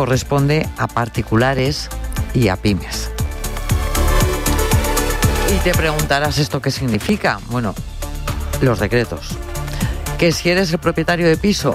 corresponde a particulares y a pymes. Y te preguntarás, ¿esto qué significa? Bueno, los decretos. Que si eres el propietario de piso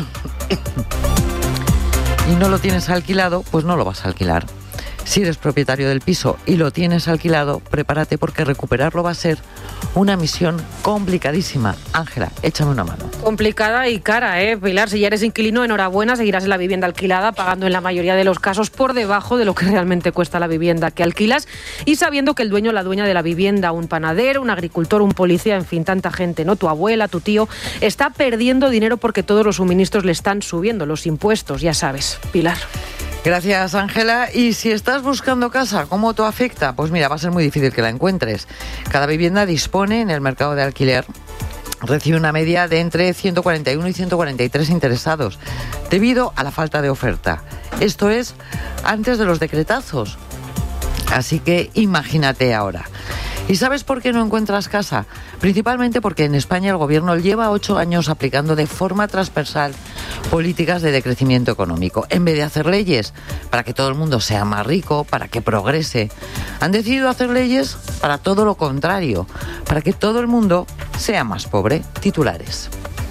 y no lo tienes alquilado, pues no lo vas a alquilar. Si eres propietario del piso y lo tienes alquilado, prepárate porque recuperarlo va a ser una misión complicadísima. Ángela, échame una mano. Complicada y cara, Pilar. Si ya eres inquilino, enhorabuena, seguirás en la vivienda alquilada, pagando en la mayoría de los casos por debajo de lo que realmente cuesta la vivienda que alquilas y sabiendo que el dueño o la dueña de la vivienda, un panadero, un agricultor, un policía, en fin, tanta gente, ¿no? Tu abuela, tu tío, está perdiendo dinero porque todos los suministros le están subiendo, los impuestos, ya sabes. Pilar. Gracias, Ángela. Y si estás buscando casa, ¿cómo te afecta? Pues mira, va a ser muy difícil que la encuentres. Cada vivienda dispone en el mercado de alquiler, recibe una media de entre 141 y 143 interesados, debido a la falta de oferta. Esto es antes de los decretazos. Así que imagínate ahora. ¿Y sabes por qué no encuentras casa? Principalmente porque en España el gobierno lleva 8 años aplicando de forma transversal políticas de decrecimiento económico. En vez de hacer leyes para que todo el mundo sea más rico, para que progrese, han decidido hacer leyes para todo lo contrario, para que todo el mundo sea más pobre. Titulares.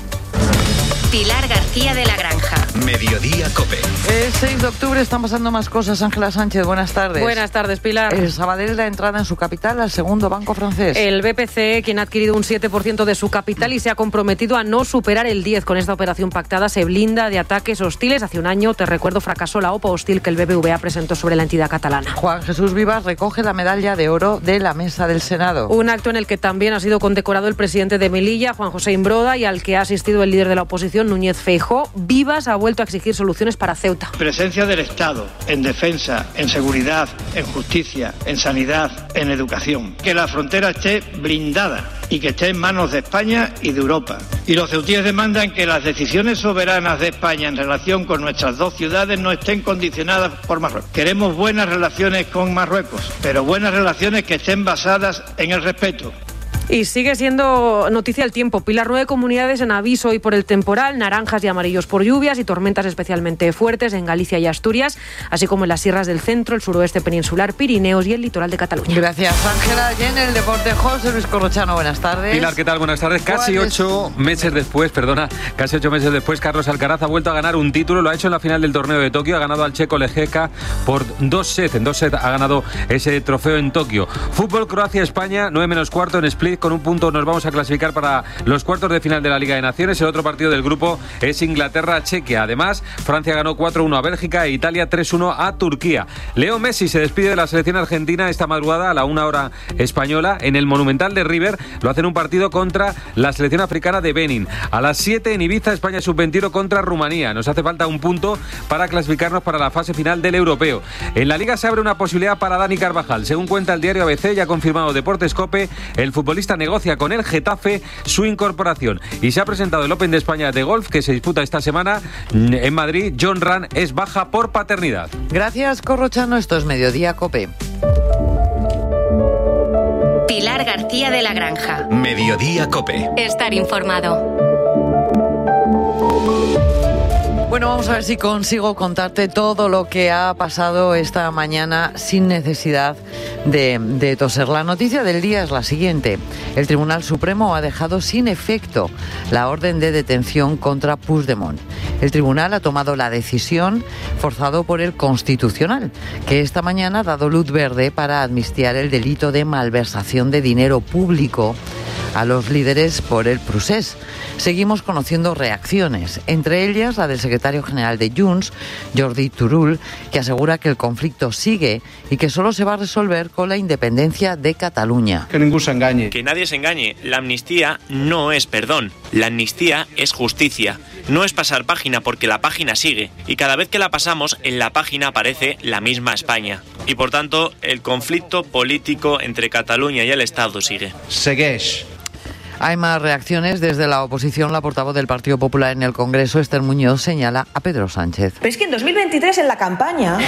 Pilar García de la Granja. Mediodía COPE. El 6 de octubre están pasando más cosas. Ángela Sánchez, buenas tardes. Buenas tardes, Pilar. El Sabadell da entrada en su capital al segundo banco francés. El BPCE, quien ha adquirido un 7% de su capital y se ha comprometido a no superar el 10%. Con esta operación pactada se blinda de ataques hostiles. Hace un año, te recuerdo, fracasó la OPA hostil que el BBVA presentó sobre la entidad catalana. Juan Jesús Vivas recoge la medalla de oro de la mesa del Senado. Un acto en el que también ha sido condecorado el presidente de Melilla, Juan José Imbroda, y al que ha asistido el líder de la oposición, Núñez Feijóo. Vivas ha vuelto a exigir soluciones para Ceuta. Presencia del Estado en defensa, en seguridad, en justicia, en sanidad, en educación. Que la frontera esté blindada y que esté en manos de España y de Europa. Y los ceutíes demandan que las decisiones soberanas de España en relación con nuestras dos ciudades no estén condicionadas por Marruecos. Queremos buenas relaciones con Marruecos, pero buenas relaciones que estén basadas en el respeto. Y sigue siendo noticia el tiempo. Pilar, 9 comunidades en aviso hoy por el temporal, naranjas y amarillos por lluvias y tormentas especialmente fuertes en Galicia y Asturias, así como en las sierras del centro, el suroeste peninsular, Pirineos y el litoral de Cataluña. Gracias, Ángela. Y en el deporte, José Luis Corrochano, buenas tardes. Pilar, ¿qué tal? Buenas tardes. Casi 8 meses después, Carlos Alcaraz ha vuelto a ganar un título. Lo ha hecho en la final del torneo de Tokio. Ha ganado al checo Lejeka por 2 sets. En 2 sets ha ganado ese trofeo en Tokio. Fútbol, Croacia-España, 9:15 en Split. Con un punto nos vamos a clasificar para los cuartos de final de la Liga de Naciones. El otro partido del grupo es Inglaterra-Chequia. Además, Francia ganó 4-1 a Bélgica e Italia 3-1 a Turquía. Leo Messi se despide de la selección argentina esta madrugada a la 1 hora española en el Monumental de River. Lo hacen un partido contra la selección africana de Benin. A las 7 en Ibiza, España sub-21 contra Rumanía. Nos hace falta un punto para clasificarnos para la fase final del europeo. En la Liga se abre una posibilidad para Dani Carvajal. Según cuenta el diario ABC, ya ha confirmado Deportes COPE, el futbolista negocia con el Getafe su incorporación. Y se ha presentado el Open de España de golf que se disputa esta semana en Madrid. Jon Rahm es baja por paternidad. Gracias, Corrochano. Esto es Mediodía COPE. Pilar García de la Granja. Mediodía COPE. Estar informado. Bueno, vamos a ver si consigo contarte todo lo que ha pasado esta mañana sin necesidad de toser. La noticia del día es la siguiente. El Tribunal Supremo ha dejado sin efecto la orden de detención contra Puigdemont. El tribunal ha tomado la decisión forzado por el Constitucional, que esta mañana ha dado luz verde para amnistiar el delito de malversación de dinero público a los líderes por el procés. Seguimos conociendo reacciones, entre ellas la del secretario general de Junts, Jordi Turull, que asegura que el conflicto sigue y que solo se va a resolver con la independencia de Cataluña. Que ningún se engañe. Que nadie se engañe. La amnistía no es perdón. La amnistía es justicia. No es pasar página porque la página sigue. Y cada vez que la pasamos, en la página aparece la misma España. Y por tanto, el conflicto político entre Cataluña y el Estado sigue. Segueix. Hay más reacciones desde la oposición. La portavoz del Partido Popular en el Congreso, Esther Muñoz, señala a Pedro Sánchez. Pero es que en 2023 en la campaña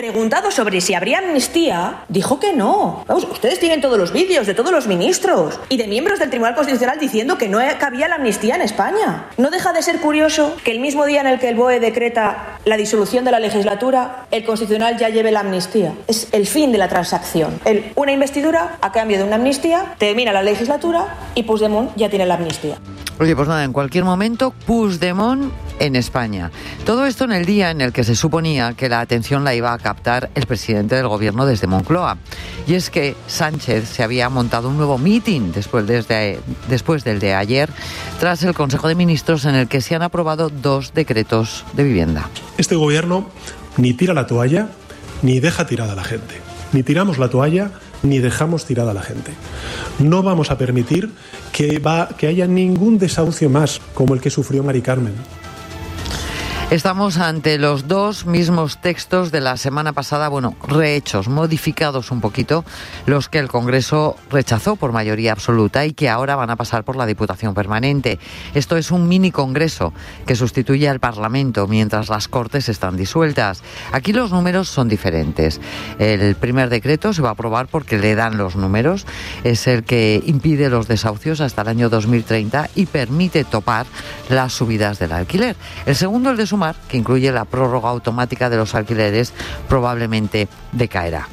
preguntado sobre si habría amnistía, dijo que no. Vamos, ustedes tienen todos los vídeos de todos los ministros y de miembros del Tribunal Constitucional diciendo que no cabía la amnistía en España. No deja de ser curioso que el mismo día en el que el BOE decreta la disolución de la legislatura, el Constitucional ya lleve la amnistía. Es el fin de la transacción. Una investidura a cambio de una amnistía, termina la legislatura y Puigdemont ya tiene la amnistía. Oye, pues nada, en cualquier momento, Puigdemont en España. Todo esto en el día en el que se suponía que la atención la iba a captar el presidente del gobierno desde Moncloa. Y es que Sánchez se había montado un nuevo mitin después del de ayer, tras el Consejo de Ministros en el que se han aprobado 2 decretos de vivienda. Este gobierno ni tira la toalla ni deja tirada a la gente. Ni tiramos la toalla ni dejamos tirada a la gente. No vamos a permitir que haya ningún desahucio más como el que sufrió Mari Carmen. Estamos ante los 2 mismos textos de la semana pasada, rehechos, modificados un poquito, los que el Congreso rechazó por mayoría absoluta y que ahora van a pasar por la Diputación Permanente. Esto es un mini Congreso que sustituye al Parlamento mientras las Cortes están disueltas. Aquí los números son diferentes. El primer decreto se va a aprobar porque le dan los números. Es el que impide los desahucios hasta el año 2030 y permite topar las subidas del alquiler. El segundo, el de Sumar, que incluye la prórroga automática de los alquileres, probablemente decaerá.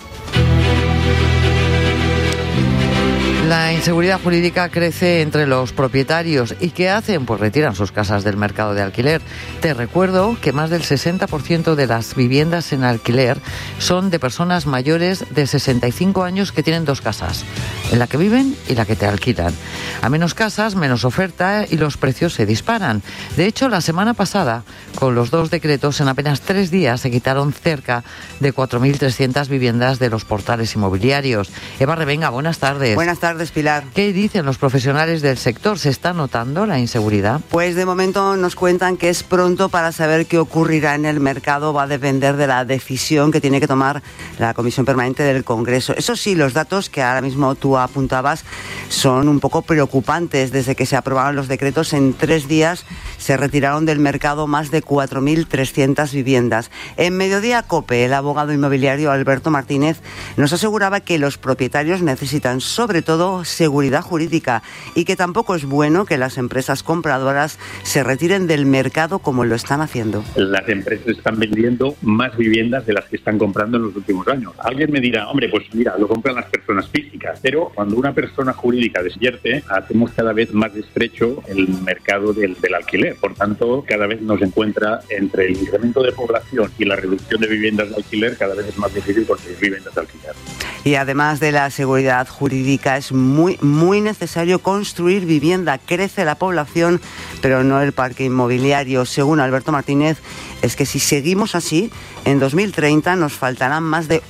La inseguridad jurídica crece entre los propietarios. ¿Y qué hacen? Pues retiran sus casas del mercado de alquiler. Te recuerdo que más del 60% de las viviendas en alquiler son de personas mayores de 65 años que tienen 2 casas, en la que viven y la que te alquilan. A menos casas, menos oferta y los precios se disparan. De hecho, la semana pasada, con los 2 decretos, en apenas 3 días se quitaron cerca de 4.300 viviendas de los portales inmobiliarios. Eva Revenga, buenas tardes. Buenas tardes, Pilar. ¿Qué dicen los profesionales del sector? ¿Se está notando la inseguridad? Pues de momento nos cuentan que es pronto para saber qué ocurrirá en el mercado. Va a depender de la decisión que tiene que tomar la Comisión Permanente del Congreso. Eso sí, los datos que ahora mismo tú apuntabas son un poco preocupantes. Desde que se aprobaron los decretos, en 3 días se retiraron del mercado más de 4.300 viviendas. En Mediodía COPE, el abogado inmobiliario Alberto Martínez nos aseguraba que los propietarios necesitan sobre todo seguridad jurídica y que tampoco es bueno que las empresas compradoras se retiren del mercado como lo están haciendo. Las empresas están vendiendo más viviendas de las que están comprando en los últimos años. Alguien me dirá, hombre, pues mira, lo compran las personas físicas, pero cuando una persona jurídica despierte, hacemos cada vez más estrecho el mercado del alquiler. Por tanto, cada vez nos encuentra entre el incremento de población y la reducción de viviendas de alquiler, cada vez es más difícil conseguir viviendas de alquiler. Y además de la seguridad jurídica, es muy necesario construir vivienda. Crece la población, pero no el parque inmobiliario. Según Alberto Martínez, es que si seguimos así, en 2030 nos faltarán más de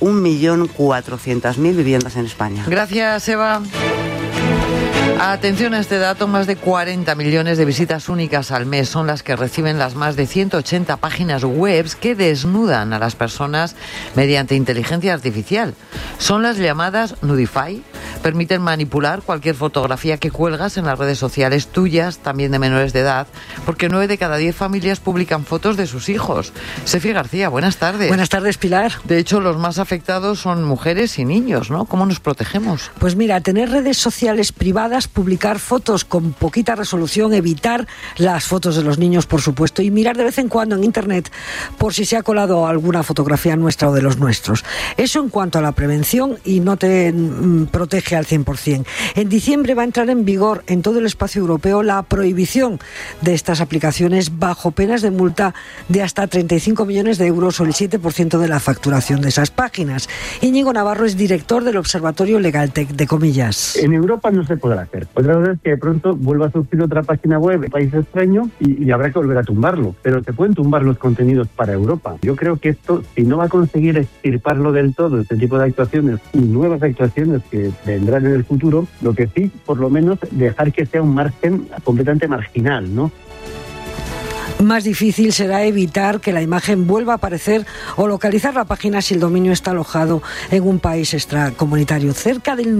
1.400.000 viviendas en España. Gracias, Eva. Atención a este dato, más de 40 millones de visitas únicas al mes son las que reciben las más de 180 páginas web que desnudan a las personas mediante inteligencia artificial. Son las llamadas Nudify. Permiten manipular cualquier fotografía que cuelgas en las redes sociales tuyas, también de menores de edad, porque 9 de cada 10 familias publican fotos de sus hijos. Sefi García, buenas tardes. Buenas tardes, Pilar. De hecho, los más afectados son mujeres y niños, ¿no? ¿Cómo nos protegemos? Pues mira, tener redes sociales privadas, publicar fotos con poquita resolución, evitar las fotos de los niños, por supuesto, y mirar de vez en cuando en Internet por si se ha colado alguna fotografía nuestra o de los nuestros. Eso en cuanto a la prevención, y no te protege al 100%. En diciembre va a entrar en vigor en todo el espacio europeo la prohibición de estas aplicaciones bajo penas de multa de hasta 35 millones de euros o el 7% de la facturación de esas páginas. Íñigo Navarro es director del Observatorio Legaltech de Comillas. En Europa no se podrá hacer. Otra vez es que de pronto vuelva a surgir otra página web de país extraño y habrá que volver a tumbarlo. Pero se pueden tumbar los contenidos para Europa. Yo creo que esto, si no va a conseguir extirparlo del todo, este tipo de actuaciones y nuevas actuaciones que vendrán en el futuro, lo que sí, por lo menos, dejar que sea un margen completamente marginal, ¿no? Más difícil será evitar que la imagen vuelva a aparecer o localizar la página si el dominio está alojado en un país extracomunitario. Cerca del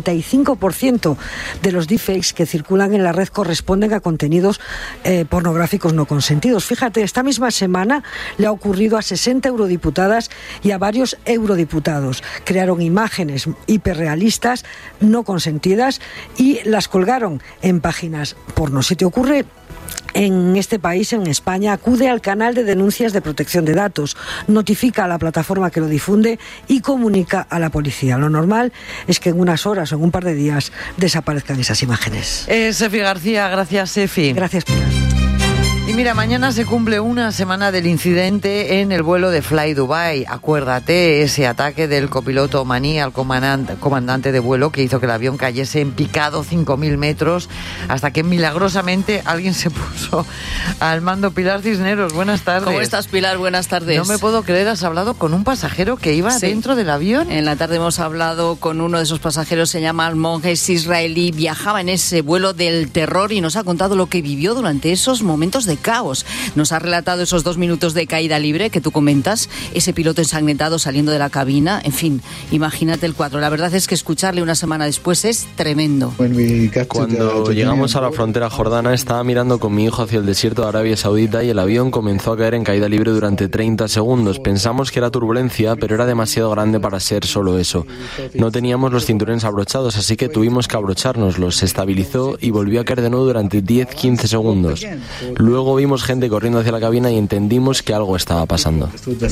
95% de los deepfakes que circulan en la red corresponden a contenidos pornográficos no consentidos. Fíjate, esta misma semana le ha ocurrido a 60 eurodiputadas y a varios eurodiputados. Crearon imágenes hiperrealistas no consentidas y las colgaron en páginas porno. Si te ocurre en este país, en España, acude al canal de denuncias de protección de datos, notifica a la plataforma que lo difunde y comunica a la policía. Lo normal es que en unas horas o en un par de días desaparezcan esas imágenes. Sefi García, gracias Sefi. Gracias, Pilar. Y mira, mañana se cumple una semana del incidente en el vuelo de Fly Dubai. Acuérdate, ese ataque del copiloto omaní al comandante de vuelo que hizo que el avión cayese en picado 5.000 metros hasta que milagrosamente alguien se puso al mando. Pilar Cisneros, buenas tardes. ¿Cómo estás, Pilar? Buenas tardes. No me puedo creer, has hablado con un pasajero que iba dentro del avión. En la tarde hemos hablado con uno de esos pasajeros, se llama Almon, es israelí, viajaba en ese vuelo del terror y nos ha contado lo que vivió durante esos momentos de caos. Nos ha relatado esos 2 minutos de caída libre que tú comentas, ese piloto ensangrentado saliendo de la cabina, en fin, imagínate el cuadro. La verdad es que escucharle una semana después es tremendo. Cuando llegamos a la frontera jordana estaba mirando con mi hijo hacia el desierto de Arabia Saudita y el avión comenzó a caer en caída libre durante 30 segundos. Pensamos que era turbulencia, pero era demasiado grande para ser solo eso. No teníamos los cinturones abrochados, así que tuvimos que abrochárnoslos. Se estabilizó y volvió a caer de nuevo durante 10-15 segundos. Luego vimos gente corriendo hacia la cabina y entendimos que algo estaba pasando.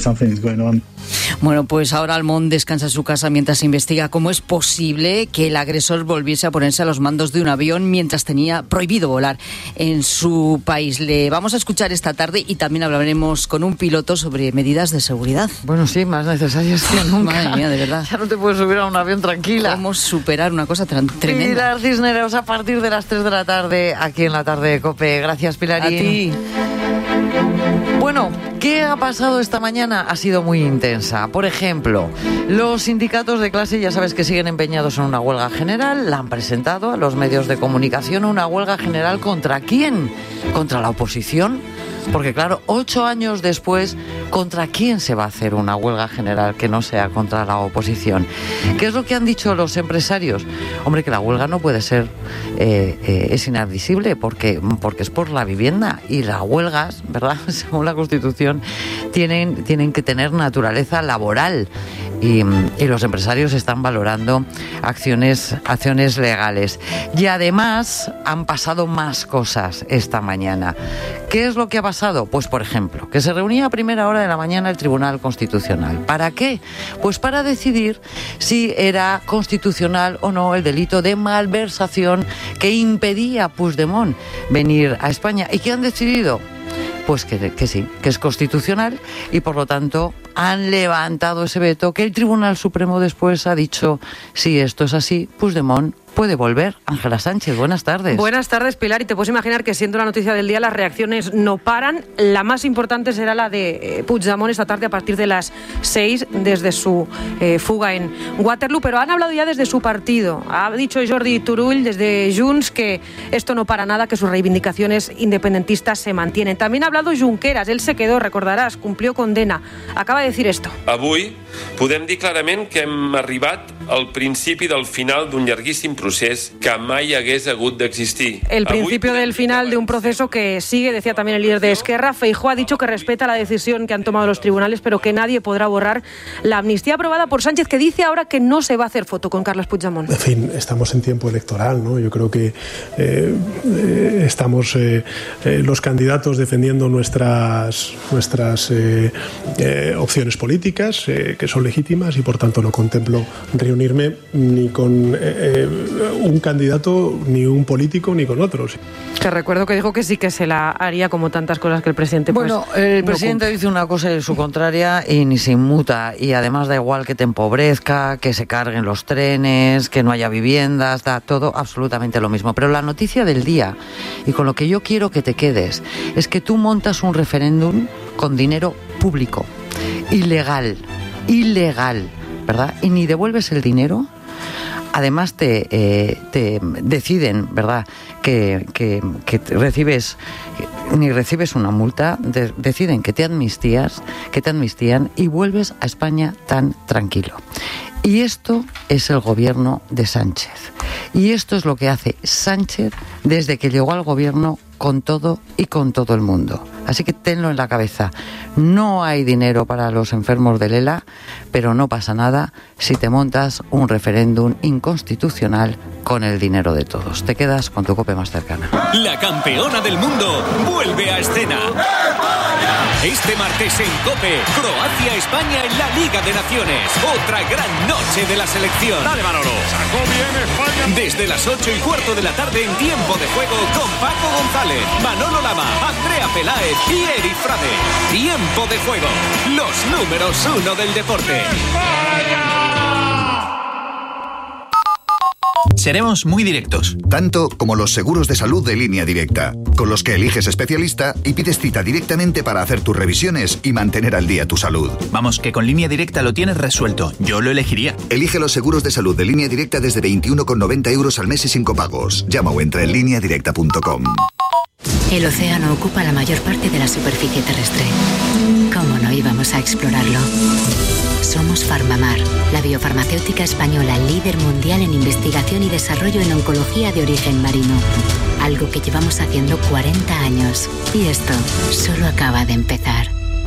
Bueno, pues ahora Almón descansa en su casa mientras se investiga cómo es posible que el agresor volviese a ponerse a los mandos de un avión mientras tenía prohibido volar en su país. Le vamos a escuchar esta tarde y también hablaremos con un piloto sobre medidas de seguridad. Bueno, sí, más necesarias que nunca. Madre mía, de verdad. Ya no te puedes subir a un avión tranquila. ¿Cómo superar una cosa tremenda? Pilar Cisneros, a partir de las 3 de la tarde, aquí en la tarde de COPE. Gracias, Pilarín. A ti. Bueno, ¿qué ha pasado esta mañana? Ha sido muy intensa. Por ejemplo, los sindicatos de clase ya sabes que siguen empeñados en una huelga general. La han presentado a los medios de comunicación. ¿Una huelga general contra quién? ¿Contra la oposición? Porque claro, 8 años después, ¿contra quién se va a hacer una huelga general que no sea contra la oposición? ¿Qué es lo que han dicho los empresarios? Hombre, que la huelga no puede ser, es inadmisible porque es por la vivienda y las huelgas, ¿verdad? Según la Constitución, tienen que tener naturaleza laboral. Y los empresarios están valorando acciones legales. Y además han pasado más cosas esta mañana. ¿Qué es lo que ha pasado? Pues, por ejemplo, que se reunía a primera hora de la mañana el Tribunal Constitucional. ¿Para qué? Pues para decidir si era constitucional o no el delito de malversación que impedía a Puigdemont venir a España. ¿Y qué han decidido? Pues que sí, que es constitucional y por lo tanto han levantado ese veto que el Tribunal Supremo después ha dicho, si esto es así, Puigdemont puede volver. Ángela Sánchez, buenas tardes. Buenas tardes, Pilar, y te puedes imaginar que siendo la noticia del día las reacciones no paran. La más importante será la de Puigdemont esta tarde a partir de las 6 desde su fuga en Waterloo, pero han hablado ya desde su partido. Ha dicho Jordi Turull desde Junts que esto no para nada, que sus reivindicaciones independentistas se mantienen. También ha hablado Junqueras, él se quedó, recordarás, cumplió condena. Acaba de decir esto. Avui podem dir clarament que hem arribat al principi del final d'un llarguíssim procés que mai hagués hagut d'existir. El principio del final de un proceso que sigue, decía también el líder de Esquerra. Feijóo ha dicho que respeta la decisión que han tomado los tribunales, pero que nadie podrá borrar la amnistía aprobada por Sánchez, que dice ahora que no se va a hacer foto con Carles Puigdemont. En fin, estamos en tiempo electoral, ¿no? Yo creo que estamos los candidatos defendiendo nuestras opciones políticas, que son legítimas, y por tanto no contemplo reunirme ni con un candidato, ni un político, ni con otros. Te recuerdo que dijo que sí que se la haría, como tantas cosas que el presidente Bueno, el presidente dice una cosa y su contraria y ni se inmuta, y además da igual que te empobrezca, que se carguen los trenes, que no haya viviendas, da todo absolutamente lo mismo. Pero la noticia del día, y con lo que yo quiero que te quedes, es que tú montas un referéndum con dinero público, ilegal, ¿verdad? Y ni devuelves el dinero. además te deciden, ¿verdad?, que ni recibes una multa, deciden que te amnistían y vuelves a España tan tranquilo. Y esto es el gobierno de Sánchez. Y esto es lo que hace Sánchez desde que llegó al gobierno con todo y con todo el mundo. Así que tenlo en la cabeza. No hay dinero para los enfermos del ELA, pero no pasa nada si te montas un referéndum inconstitucional con el dinero de todos. Te quedas con tu COPE más cercana. La campeona del mundo vuelve a escena. Este martes en COPE, Croacia-España en la Liga de Naciones. Otra gran noche de la selección. Dale, Manolo. Sacó bien España. Desde las 8:15 de la tarde en Tiempo de Juego con Paco González, Manolo Lama, Andrea Peláez y Eri Frade. Tiempo de Juego. Los números 1 del deporte. Seremos muy directos. Tanto como los seguros de salud de Línea Directa, con los que eliges especialista y pides cita directamente para hacer tus revisiones y mantener al día tu salud. Vamos, que con Línea Directa lo tienes resuelto. Yo lo elegiría. Elige los seguros de salud de Línea Directa desde 21,90 € al mes y sin copagos. Llama o entra en lineadirecta.com. El océano ocupa la mayor parte de la superficie terrestre. ¿Cómo no íbamos a explorarlo? Somos Farmamar, la biofarmacéutica española líder mundial en investigación y desarrollo en oncología de origen marino. Algo que llevamos haciendo 40 años. Y esto solo acaba de empezar.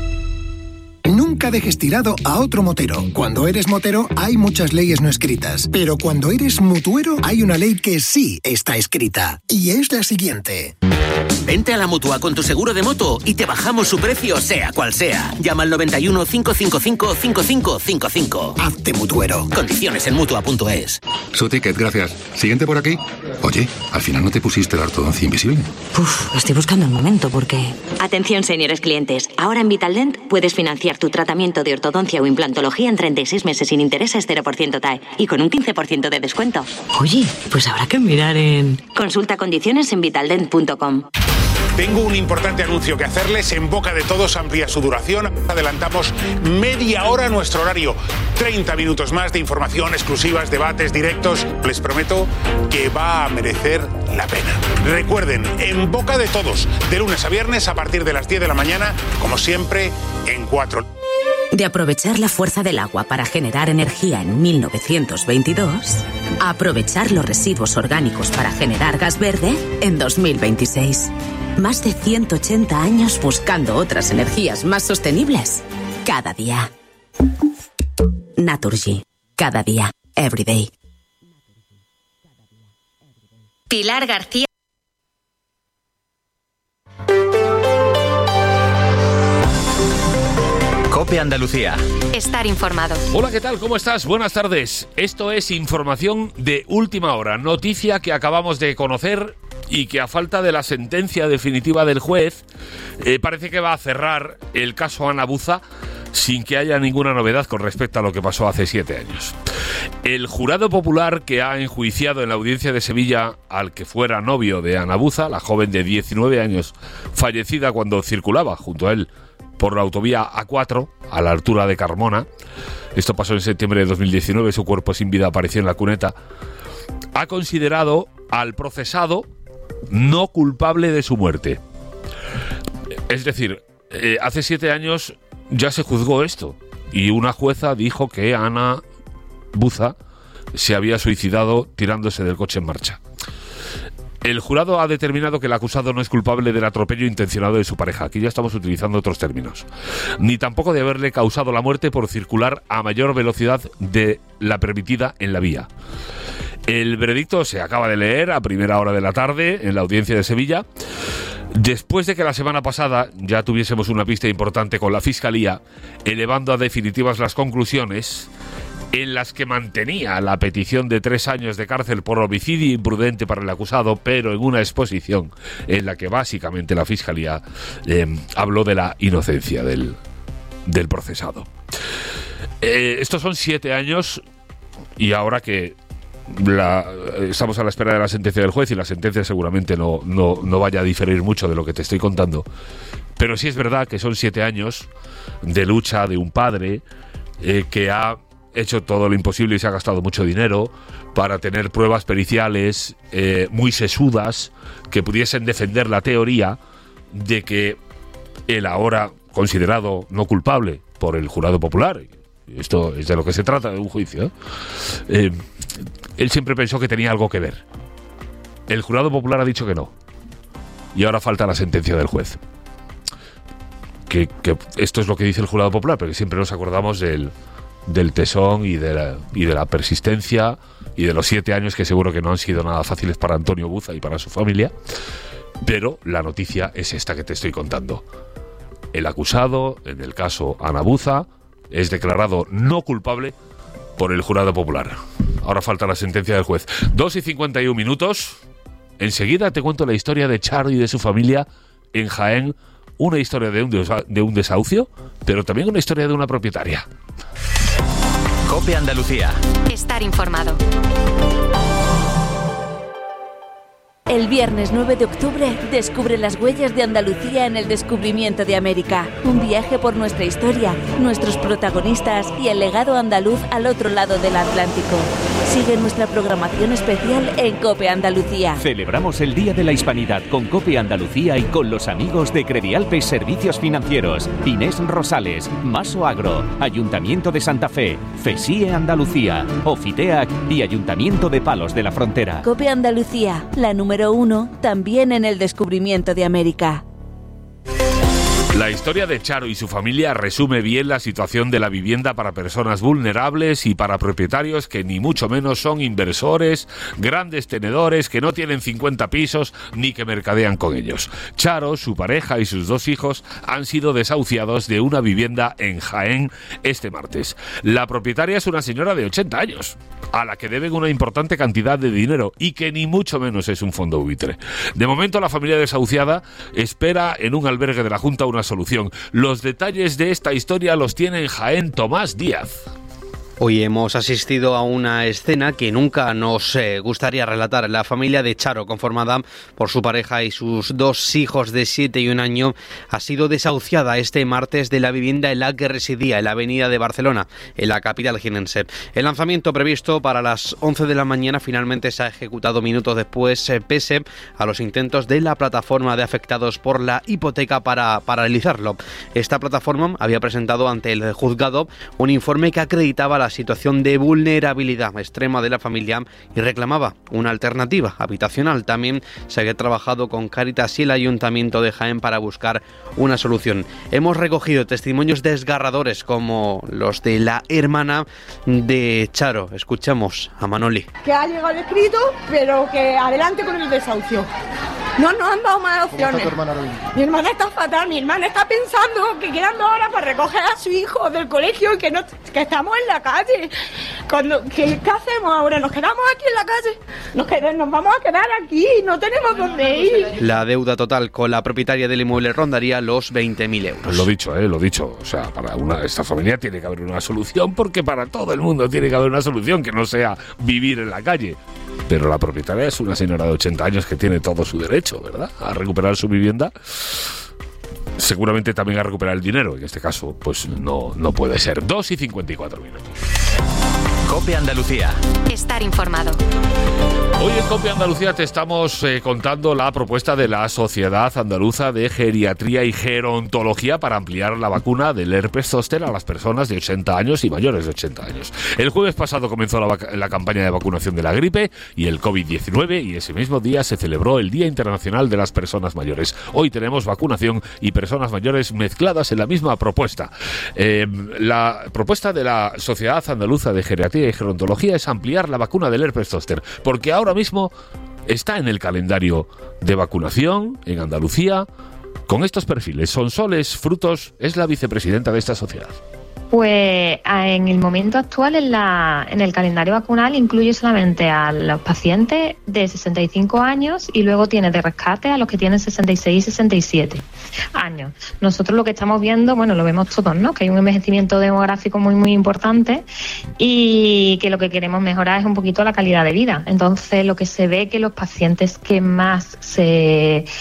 Nunca dejes tirado a otro motero. Cuando eres motero hay muchas leyes no escritas, pero cuando eres mutuero hay una ley que sí está escrita, y es la siguiente. Vente a la Mutua con tu seguro de moto y te bajamos su precio sea cual sea. Llama al 91 555 5555. Hazte mutuero. Condiciones en Mutua.es. Su ticket, gracias. Siguiente por aquí. Oye, al final no te pusiste la ortodoncia invisible. Estoy buscando un momento porque... Atención, señores clientes. Ahora en Vitaldent puedes financiar tu tratamiento de ortodoncia o implantología en 36 meses sin intereses 0% TAE y con un 15% de descuento. Oye, pues habrá que mirar en... Consulta condiciones en vitaldent.com. Tengo un importante anuncio que hacerles. En boca de todos amplía su duración. Adelantamos media hora nuestro horario. 30 minutos más de información, exclusivas, debates, directos. Les prometo que va a merecer la pena. Recuerden, en boca de todos, de lunes a viernes a partir de las 10 de la mañana, como siempre, en 4. De aprovechar la fuerza del agua para generar energía en 1922, a aprovechar los residuos orgánicos para generar gas verde en 2026. Más de 180 años buscando otras energías más sostenibles. Cada día. Naturgy. Cada día. Every day. Pilar García. COPE Andalucía. Estar informado. Hola, ¿qué tal? ¿Cómo estás? Buenas tardes. Esto es información de última hora. Noticia que acabamos de conocer y que a falta de la sentencia definitiva del juez parece que va a cerrar el caso Ana Buza sin que haya ninguna novedad con respecto a lo que pasó hace 7 años. El jurado popular que ha enjuiciado en la audiencia de Sevilla al que fuera novio de Ana Buza, la joven de 19 años fallecida cuando circulaba junto a él por la autovía A4 a la altura de Carmona, esto pasó en septiembre de 2019, su cuerpo sin vida apareció en la cuneta, ha considerado al procesado no culpable de su muerte. Es decir, hace 7 años ya se juzgó esto y una jueza dijo que Ana Buza se había suicidado tirándose del coche en marcha. El jurado ha determinado que el acusado no es culpable del atropello intencionado de su pareja. Aquí ya estamos utilizando otros términos. Ni tampoco de haberle causado la muerte por circular a mayor velocidad de la permitida en la vía. El veredicto se acaba de leer a primera hora de la tarde en la audiencia de Sevilla. Después de que la semana pasada ya tuviésemos una pista importante con la Fiscalía, elevando a definitivas las conclusiones en las que mantenía la petición de 3 años de cárcel por homicidio imprudente para el acusado, pero en una exposición en la que básicamente la Fiscalía habló de la inocencia del procesado. Estos son 7 años y ahora que estamos a la espera de la sentencia del juez y la sentencia seguramente no vaya a diferir mucho de lo que te estoy contando, pero sí es verdad que son 7 años de lucha de un padre que ha hecho todo lo imposible y se ha gastado mucho dinero para tener pruebas periciales muy sesudas que pudiesen defender la teoría de que el ahora considerado no culpable por el jurado popular, esto es de lo que se trata de un juicio, él siempre pensó que tenía algo que ver. El jurado popular ha dicho que no. Y ahora falta la sentencia del juez. Que esto es lo que dice el jurado popular, porque siempre nos acordamos del tesón y de la persistencia y de los 7 años que seguro que no han sido nada fáciles para Antonio Buza y para su familia. Pero la noticia es esta que te estoy contando. El acusado, en el caso Ana Buza, es declarado no culpable por el jurado popular. Ahora falta la sentencia del juez. 2:51. Enseguida te cuento la historia de Charo y de su familia en Jaén. Una historia de un desahucio, pero también una historia de una propietaria. COPE Andalucía. Estar informado. El viernes 9 de octubre descubre las huellas de Andalucía en el descubrimiento de América. Un viaje por nuestra historia, nuestros protagonistas y el legado andaluz al otro lado del Atlántico. Sigue nuestra programación especial en COPE Andalucía. Celebramos el Día de la Hispanidad con COPE Andalucía y con los amigos de Credialpes Servicios Financieros, Inés Rosales, Maso Agro, Ayuntamiento de Santa Fe, FESIE Andalucía, Ofiteac y Ayuntamiento de Palos de la Frontera. COPE Andalucía, la número 1, también en el descubrimiento de América. La historia de Charo y su familia resume bien la situación de la vivienda para personas vulnerables y para propietarios que ni mucho menos son inversores, grandes tenedores, que no tienen 50 pisos ni que mercadean con ellos. Charo, su pareja y sus 2 hijos han sido desahuciados de una vivienda en Jaén este martes. La propietaria es una señora de 80 años, a la que deben una importante cantidad de dinero y que ni mucho menos es un fondo buitre. De momento, la familia desahuciada espera en un albergue de la Junta una solución. Los detalles de esta historia los tiene en Jaén Tomás Díaz. Hoy hemos asistido a una escena que nunca nos gustaría relatar. La familia de Charo, conformada por su pareja y sus 2 hijos de 7 y 1 año, ha sido desahuciada este martes de la vivienda en la que residía en la avenida de Barcelona, en la capital jienense. El lanzamiento previsto para las 11 de la mañana finalmente se ha ejecutado minutos después, pese a los intentos de la plataforma de afectados por la hipoteca para paralizarlo. Esta plataforma había presentado ante el juzgado un informe que acreditaba la situación de vulnerabilidad extrema de la familia y reclamaba una alternativa habitacional. También se había trabajado con Cáritas y el Ayuntamiento de Jaén para buscar una solución. Hemos recogido testimonios desgarradores como los de la hermana de Charo. Escuchamos a Manoli. Que ha llegado el escrito, pero que adelante con el desahucio. No nos han dado más opciones. Mi hermana está fatal, mi hermana está pensando que quedan 2 horas para recoger a su hijo del colegio y que estamos en la calle. ¿Qué hacemos ahora? ¿Nos quedamos aquí en la calle? Nos vamos a quedar aquí, no tenemos dónde ir. La deuda total con la propietaria del inmueble rondaría los 20.000 euros. Lo dicho. O sea, para esta familia tiene que haber una solución, porque para todo el mundo tiene que haber una solución que no sea vivir en la calle. Pero la propietaria es una señora de 80 años que tiene todo su derecho, ¿verdad?, a recuperar su vivienda. Seguramente también a recuperar el dinero. En este caso, pues no puede ser. 2:54. COPE Andalucía. Estar informado. Hoy en COPE Andalucía te estamos contando la propuesta de la Sociedad Andaluza de Geriatría y Gerontología para ampliar la vacuna del herpes zóster a las personas de 80 años y mayores de 80 años. El jueves pasado comenzó la campaña de vacunación de la gripe y el COVID-19, y ese mismo día se celebró el Día Internacional de las Personas Mayores. Hoy tenemos vacunación y personas mayores mezcladas en la misma propuesta. La propuesta de la Sociedad Andaluza de Geriatría y Gerontología es ampliar la vacuna del herpes zóster, porque ahora mismo está en el calendario de vacunación en Andalucía con estos perfiles. Sonsoles Frutos es la vicepresidenta de esta sociedad. Pues en el momento actual en el calendario vacunal incluye solamente a los pacientes de 65 años y luego tiene de rescate a los que tienen 66 y 67 años. Nosotros lo que estamos viendo, bueno, lo vemos todos, ¿no?, que hay un envejecimiento demográfico muy, muy importante y que lo que queremos mejorar es un poquito la calidad de vida. Entonces, lo que se ve que los pacientes que más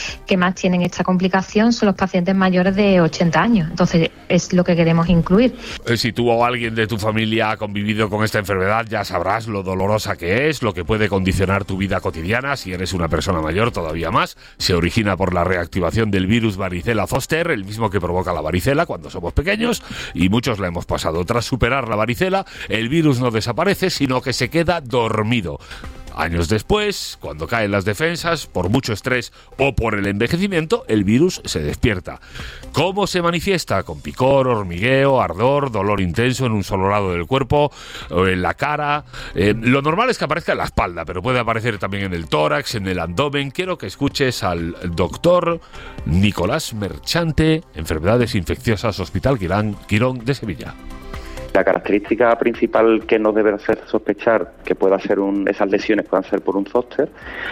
tienen esta complicación son los pacientes mayores de 80 años. Entonces, es lo que queremos incluir. Si tú o alguien de tu familia ha convivido con esta enfermedad, ya sabrás lo dolorosa que es, lo que puede condicionar tu vida cotidiana. Si eres una persona mayor, todavía más. Se origina por la reactivación del virus varicela zoster, el mismo que provoca la varicela cuando somos pequeños, y muchos la hemos pasado. Tras superar la varicela, el virus no desaparece, sino que se queda dormido. Años después, cuando caen las defensas, por mucho estrés o por el envejecimiento, el virus se despierta. ¿Cómo se manifiesta? Con picor, hormigueo, ardor, dolor intenso en un solo lado del cuerpo o en la cara. Lo normal es que aparezca en la espalda, pero puede aparecer también en el tórax, en el abdomen. Quiero que escuches al doctor Nicolás Merchante, Enfermedades Infecciosas, Hospital Quirón de Sevilla. La característica principal que nos debe hacer sospechar que pueda ser esas lesiones puedan ser por un zóster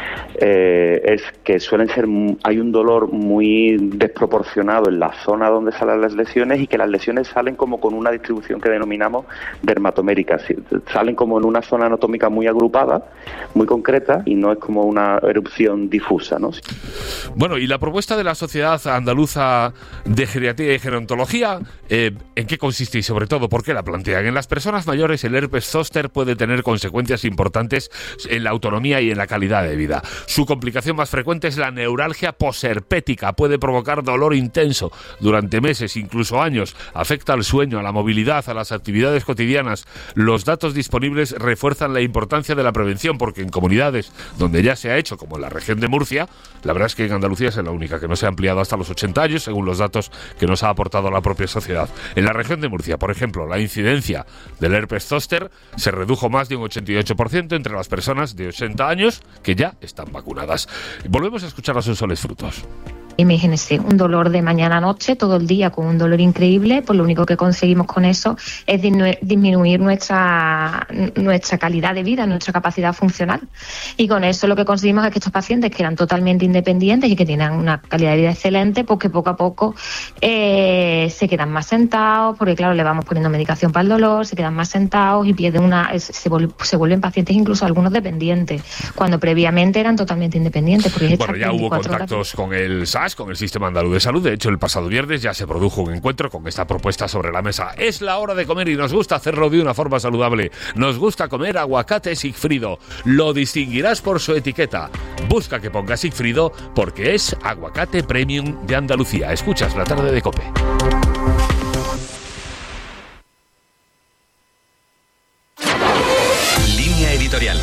es que hay un dolor muy desproporcionado en la zona donde salen las lesiones y que las lesiones salen como con una distribución que denominamos dermatomérica, salen como en una zona anatómica muy agrupada, muy concreta y no es como una erupción difusa, ¿no? Bueno, y la propuesta de la Sociedad Andaluza de Geriatría y Gerontología, ¿en qué consiste y sobre todo por qué la plantean? En las personas mayores el herpes zóster puede tener consecuencias importantes en la autonomía y en la calidad de vida. Su complicación más frecuente es la neuralgia posherpética. Puede provocar dolor intenso durante meses, incluso años. Afecta al sueño, a la movilidad, a las actividades cotidianas. Los datos disponibles refuerzan la importancia de la prevención, porque en comunidades donde ya se ha hecho, como en la región de Murcia, la verdad es que en Andalucía es la única que no se ha ampliado hasta los 80 años, según los datos que nos ha aportado la propia sociedad. En la región de Murcia, por ejemplo, la incidencia del herpes zóster se redujo más de un 88% entre las personas de 80 años que ya están vacunadas. Volvemos a escuchar a Sonsoles Frutos. Imagínense, un dolor de mañana a noche, todo el día con un dolor increíble, pues lo único que conseguimos con eso es disminuir nuestra calidad de vida, nuestra capacidad funcional. Y con eso lo que conseguimos es que estos pacientes que eran totalmente independientes y que tienen una calidad de vida excelente, pues que poco a poco se quedan más sentados, porque claro, le vamos poniendo medicación para el dolor, se quedan más sentados y pierden se vuelven pacientes incluso algunos dependientes, cuando previamente eran totalmente independientes. Porque bueno, ya hubo contactos con el SAS, con el Sistema Andaluz de Salud. De hecho, el pasado viernes ya se produjo un encuentro con esta propuesta sobre la mesa. Es la hora de comer y nos gusta hacerlo de una forma saludable. Nos gusta comer aguacate Sigfrido. Lo distinguirás por su etiqueta. Busca que ponga Sigfrido porque es aguacate premium de Andalucía. Escuchas La Tarde de COPE. Línea editorial.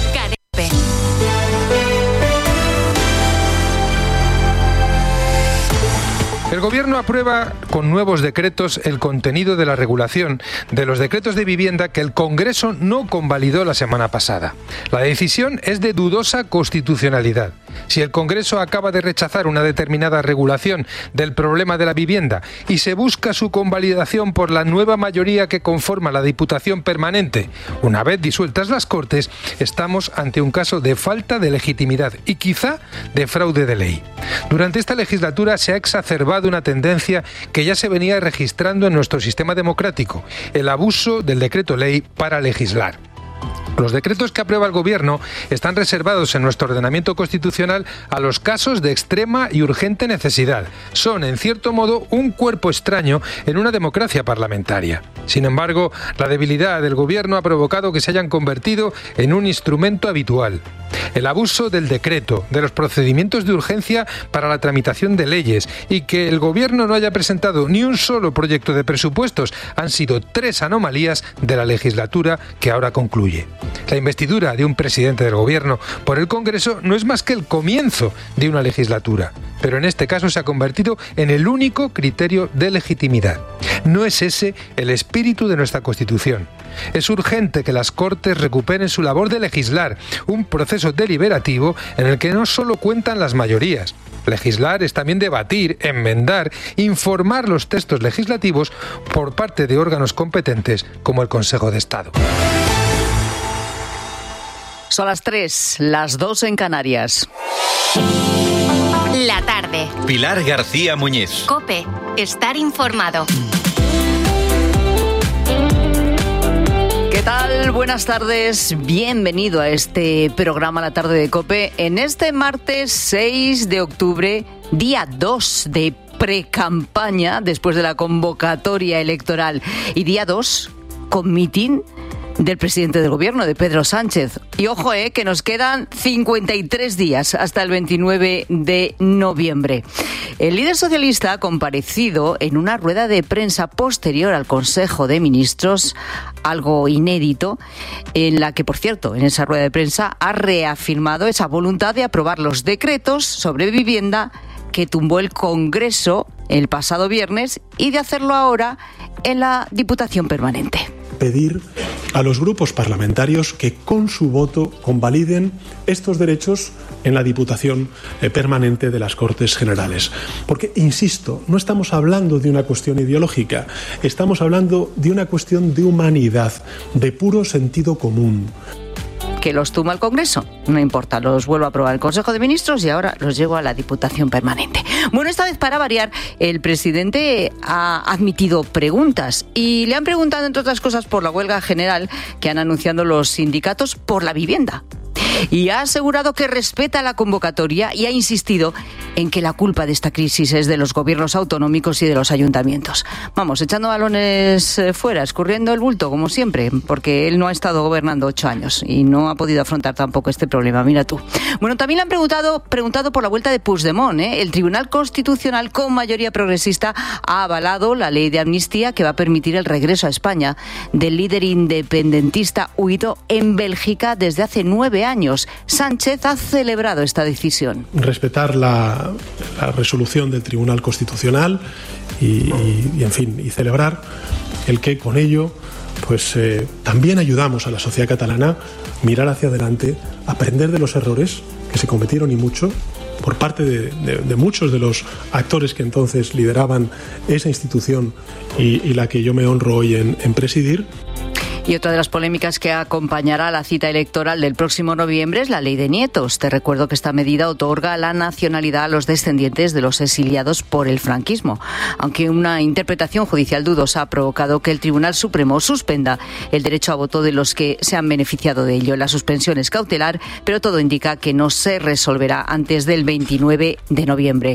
El Gobierno aprueba con nuevos decretos el contenido de la regulación de los decretos de vivienda que el Congreso no convalidó la semana pasada. La decisión es de dudosa constitucionalidad. Si el Congreso acaba de rechazar una determinada regulación del problema de la vivienda y se busca su convalidación por la nueva mayoría que conforma la Diputación Permanente, una vez disueltas las Cortes, estamos ante un caso de falta de legitimidad y quizá de fraude de ley. Durante esta legislatura se ha exacerbado una tendencia que ya se venía registrando en nuestro sistema democrático, el abuso del decreto ley para legislar. Los decretos que aprueba el Gobierno están reservados en nuestro ordenamiento constitucional a los casos de extrema y urgente necesidad. Son, en cierto modo, un cuerpo extraño en una democracia parlamentaria. Sin embargo, la debilidad del Gobierno ha provocado que se hayan convertido en un instrumento habitual. El abuso del decreto, de los procedimientos de urgencia para la tramitación de leyes y que el Gobierno no haya presentado ni un solo proyecto de presupuestos han sido 3 anomalías de la legislatura que ahora concluye. La investidura de un presidente del Gobierno por el Congreso no es más que el comienzo de una legislatura, pero en este caso se ha convertido en el único criterio de legitimidad. No es ese el espíritu de nuestra Constitución. Es urgente que las Cortes recuperen su labor de legislar, un proceso deliberativo en el que no solo cuentan las mayorías. Legislar es también debatir, enmendar, informar los textos legislativos por parte de órganos competentes como el Consejo de Estado. Son las 3, las 2 en Canarias. La tarde. Pilar García Muñiz. COPE. Estar informado. ¿Qué tal? Buenas tardes. Bienvenido a este programa La Tarde de COPE en este martes 6 de octubre, día 2 de precampaña después de la convocatoria electoral. Y día 2, con mitin del presidente del gobierno, de Pedro Sánchez. Y ojo, que nos quedan 53 días hasta el 29 de noviembre. El líder socialista ha comparecido en una rueda de prensa posterior al Consejo de Ministros, algo inédito, en la que, por cierto, en esa rueda de prensa ha reafirmado esa voluntad de aprobar los decretos sobre vivienda que tumbó el Congreso el pasado viernes y de hacerlo ahora en la Diputación Permanente. Pedir a los grupos parlamentarios que con su voto convaliden estos derechos en la Diputación Permanente de las Cortes Generales. Porque, insisto, no estamos hablando de una cuestión ideológica, estamos hablando de una cuestión de humanidad, de puro sentido común. Que los tumba el Congreso, no importa, los vuelvo a aprobar el Consejo de Ministros y ahora los llevo a la Diputación Permanente. Bueno, esta vez, para variar, el presidente ha admitido preguntas y le han preguntado, entre otras cosas, por la huelga general que han anunciado los sindicatos por la vivienda. Y ha asegurado que respeta la convocatoria y ha insistido en que la culpa de esta crisis es de los gobiernos autonómicos y de los ayuntamientos. Vamos, echando balones fuera, escurriendo el bulto, como siempre, porque él no ha estado gobernando 8 años y no ha podido afrontar tampoco este problema, mira tú. Bueno, también le han preguntado por la vuelta de Puigdemont. El Tribunal Constitucional, con mayoría progresista, ha avalado la ley de amnistía que va a permitir el regreso a España del líder independentista huido en Bélgica desde hace 9 años. Sánchez ha celebrado esta decisión. Respetar la resolución del Tribunal Constitucional y en fin, y celebrar el que con ello pues también ayudamos a la sociedad catalana a mirar hacia adelante, aprender de los errores que se cometieron y mucho por parte de muchos de los actores que entonces lideraban esa institución y la que yo me honro hoy en presidir. Y otra de las polémicas que acompañará la cita electoral del próximo noviembre es la ley de nietos. Te recuerdo que esta medida otorga la nacionalidad a los descendientes de los exiliados por el franquismo, aunque una interpretación judicial dudosa ha provocado que el Tribunal Supremo suspenda el derecho a voto de los que se han beneficiado de ello. La suspensión es cautelar, pero todo indica que no se resolverá antes del 29 de noviembre.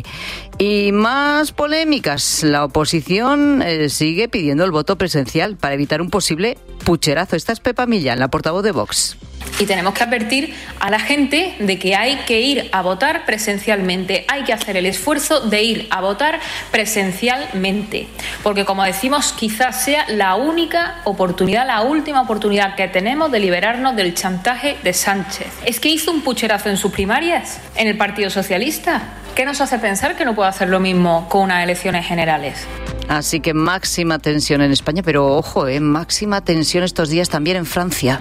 Y más polémicas. La oposición sigue pidiendo el voto presencial para evitar un posible pucherazo. Esta es Pepa Millán, la portavoz de Vox. Y tenemos que advertir a la gente de que hay que ir a votar presencialmente. Hay que hacer el esfuerzo de ir a votar presencialmente. Porque, como decimos, quizás sea la única oportunidad, la última oportunidad que tenemos de liberarnos del chantaje de Sánchez. ¿Es que hizo un pucherazo en sus primarias, en el Partido Socialista? ¿Qué nos hace pensar que no puede hacer lo mismo con unas elecciones generales? Así que máxima tensión en España, pero ojo, máxima tensión estos días también en Francia.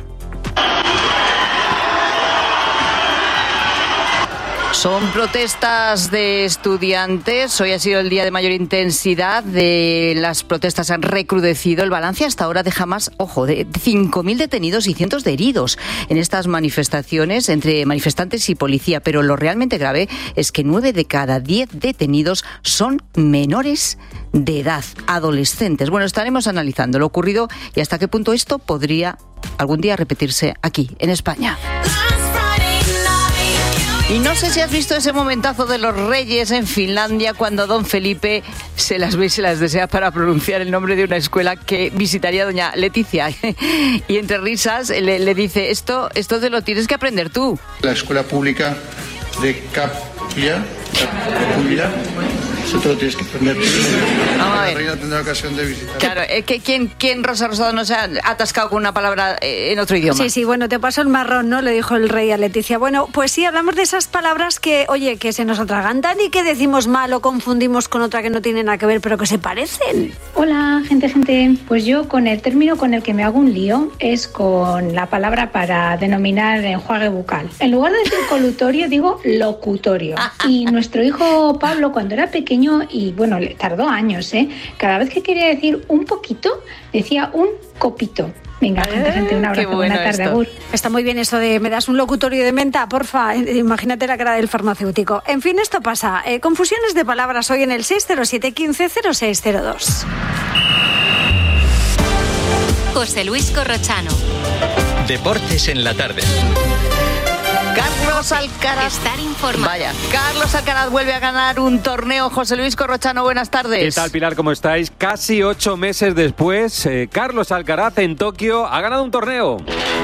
Son protestas de estudiantes. Hoy ha sido el día de mayor intensidad. Las protestas han recrudecido. El balance hasta ahora deja más, ojo, de 5.000 detenidos y cientos de heridos en estas manifestaciones entre manifestantes y policía. Pero lo realmente grave es que 9 de cada 10 detenidos son menores de edad, adolescentes. Bueno, estaremos analizando lo ocurrido y hasta qué punto esto podría algún día repetirse aquí, en España. Y no sé si has visto ese momentazo de los reyes en Finlandia cuando don Felipe se las ve y se las desea para pronunciar el nombre de una escuela que visitaría doña Leticia. Y entre risas le dice, esto te lo tienes que aprender tú. La escuela pública de Capilla. Eso te lo tienes que aprender. La reina tendrá ocasión de visitar. Claro, ¿quién Rosa Rosado no se ha atascado con una palabra en otro idioma? Sí, bueno, te paso el marrón, ¿no? Le dijo el rey a Leticia. Bueno, pues sí, hablamos de esas palabras que, oye, que se nos atragantan y que decimos mal o confundimos con otra que no tiene nada que ver, pero que se parecen. Hola, gente. Pues yo con el término con el que me hago un lío es con la palabra para denominar enjuague bucal. En lugar de decir colutorio, digo locutorio. Y nuestro hijo Pablo, cuando era pequeño, y bueno, le tardó años, cada vez que quería decir un poquito, decía un copito. Venga, gente, un abrazo, buena tarde, agur. Está muy bien eso de, ¿me das un locutorio de menta? Porfa, imagínate la cara del farmacéutico. En fin, esto pasa. Confusiones de palabras hoy en el 607 15 0602. José Luis Corrochano. Deportes en la tarde. Carlos Alcaraz. Estar informado. Vaya, Carlos Alcaraz vuelve a ganar un torneo. José Luis Corrochano, buenas tardes. ¿Qué tal, Pilar? ¿Cómo estáis? Casi 8 meses después, Carlos Alcaraz en Tokio ha ganado un torneo.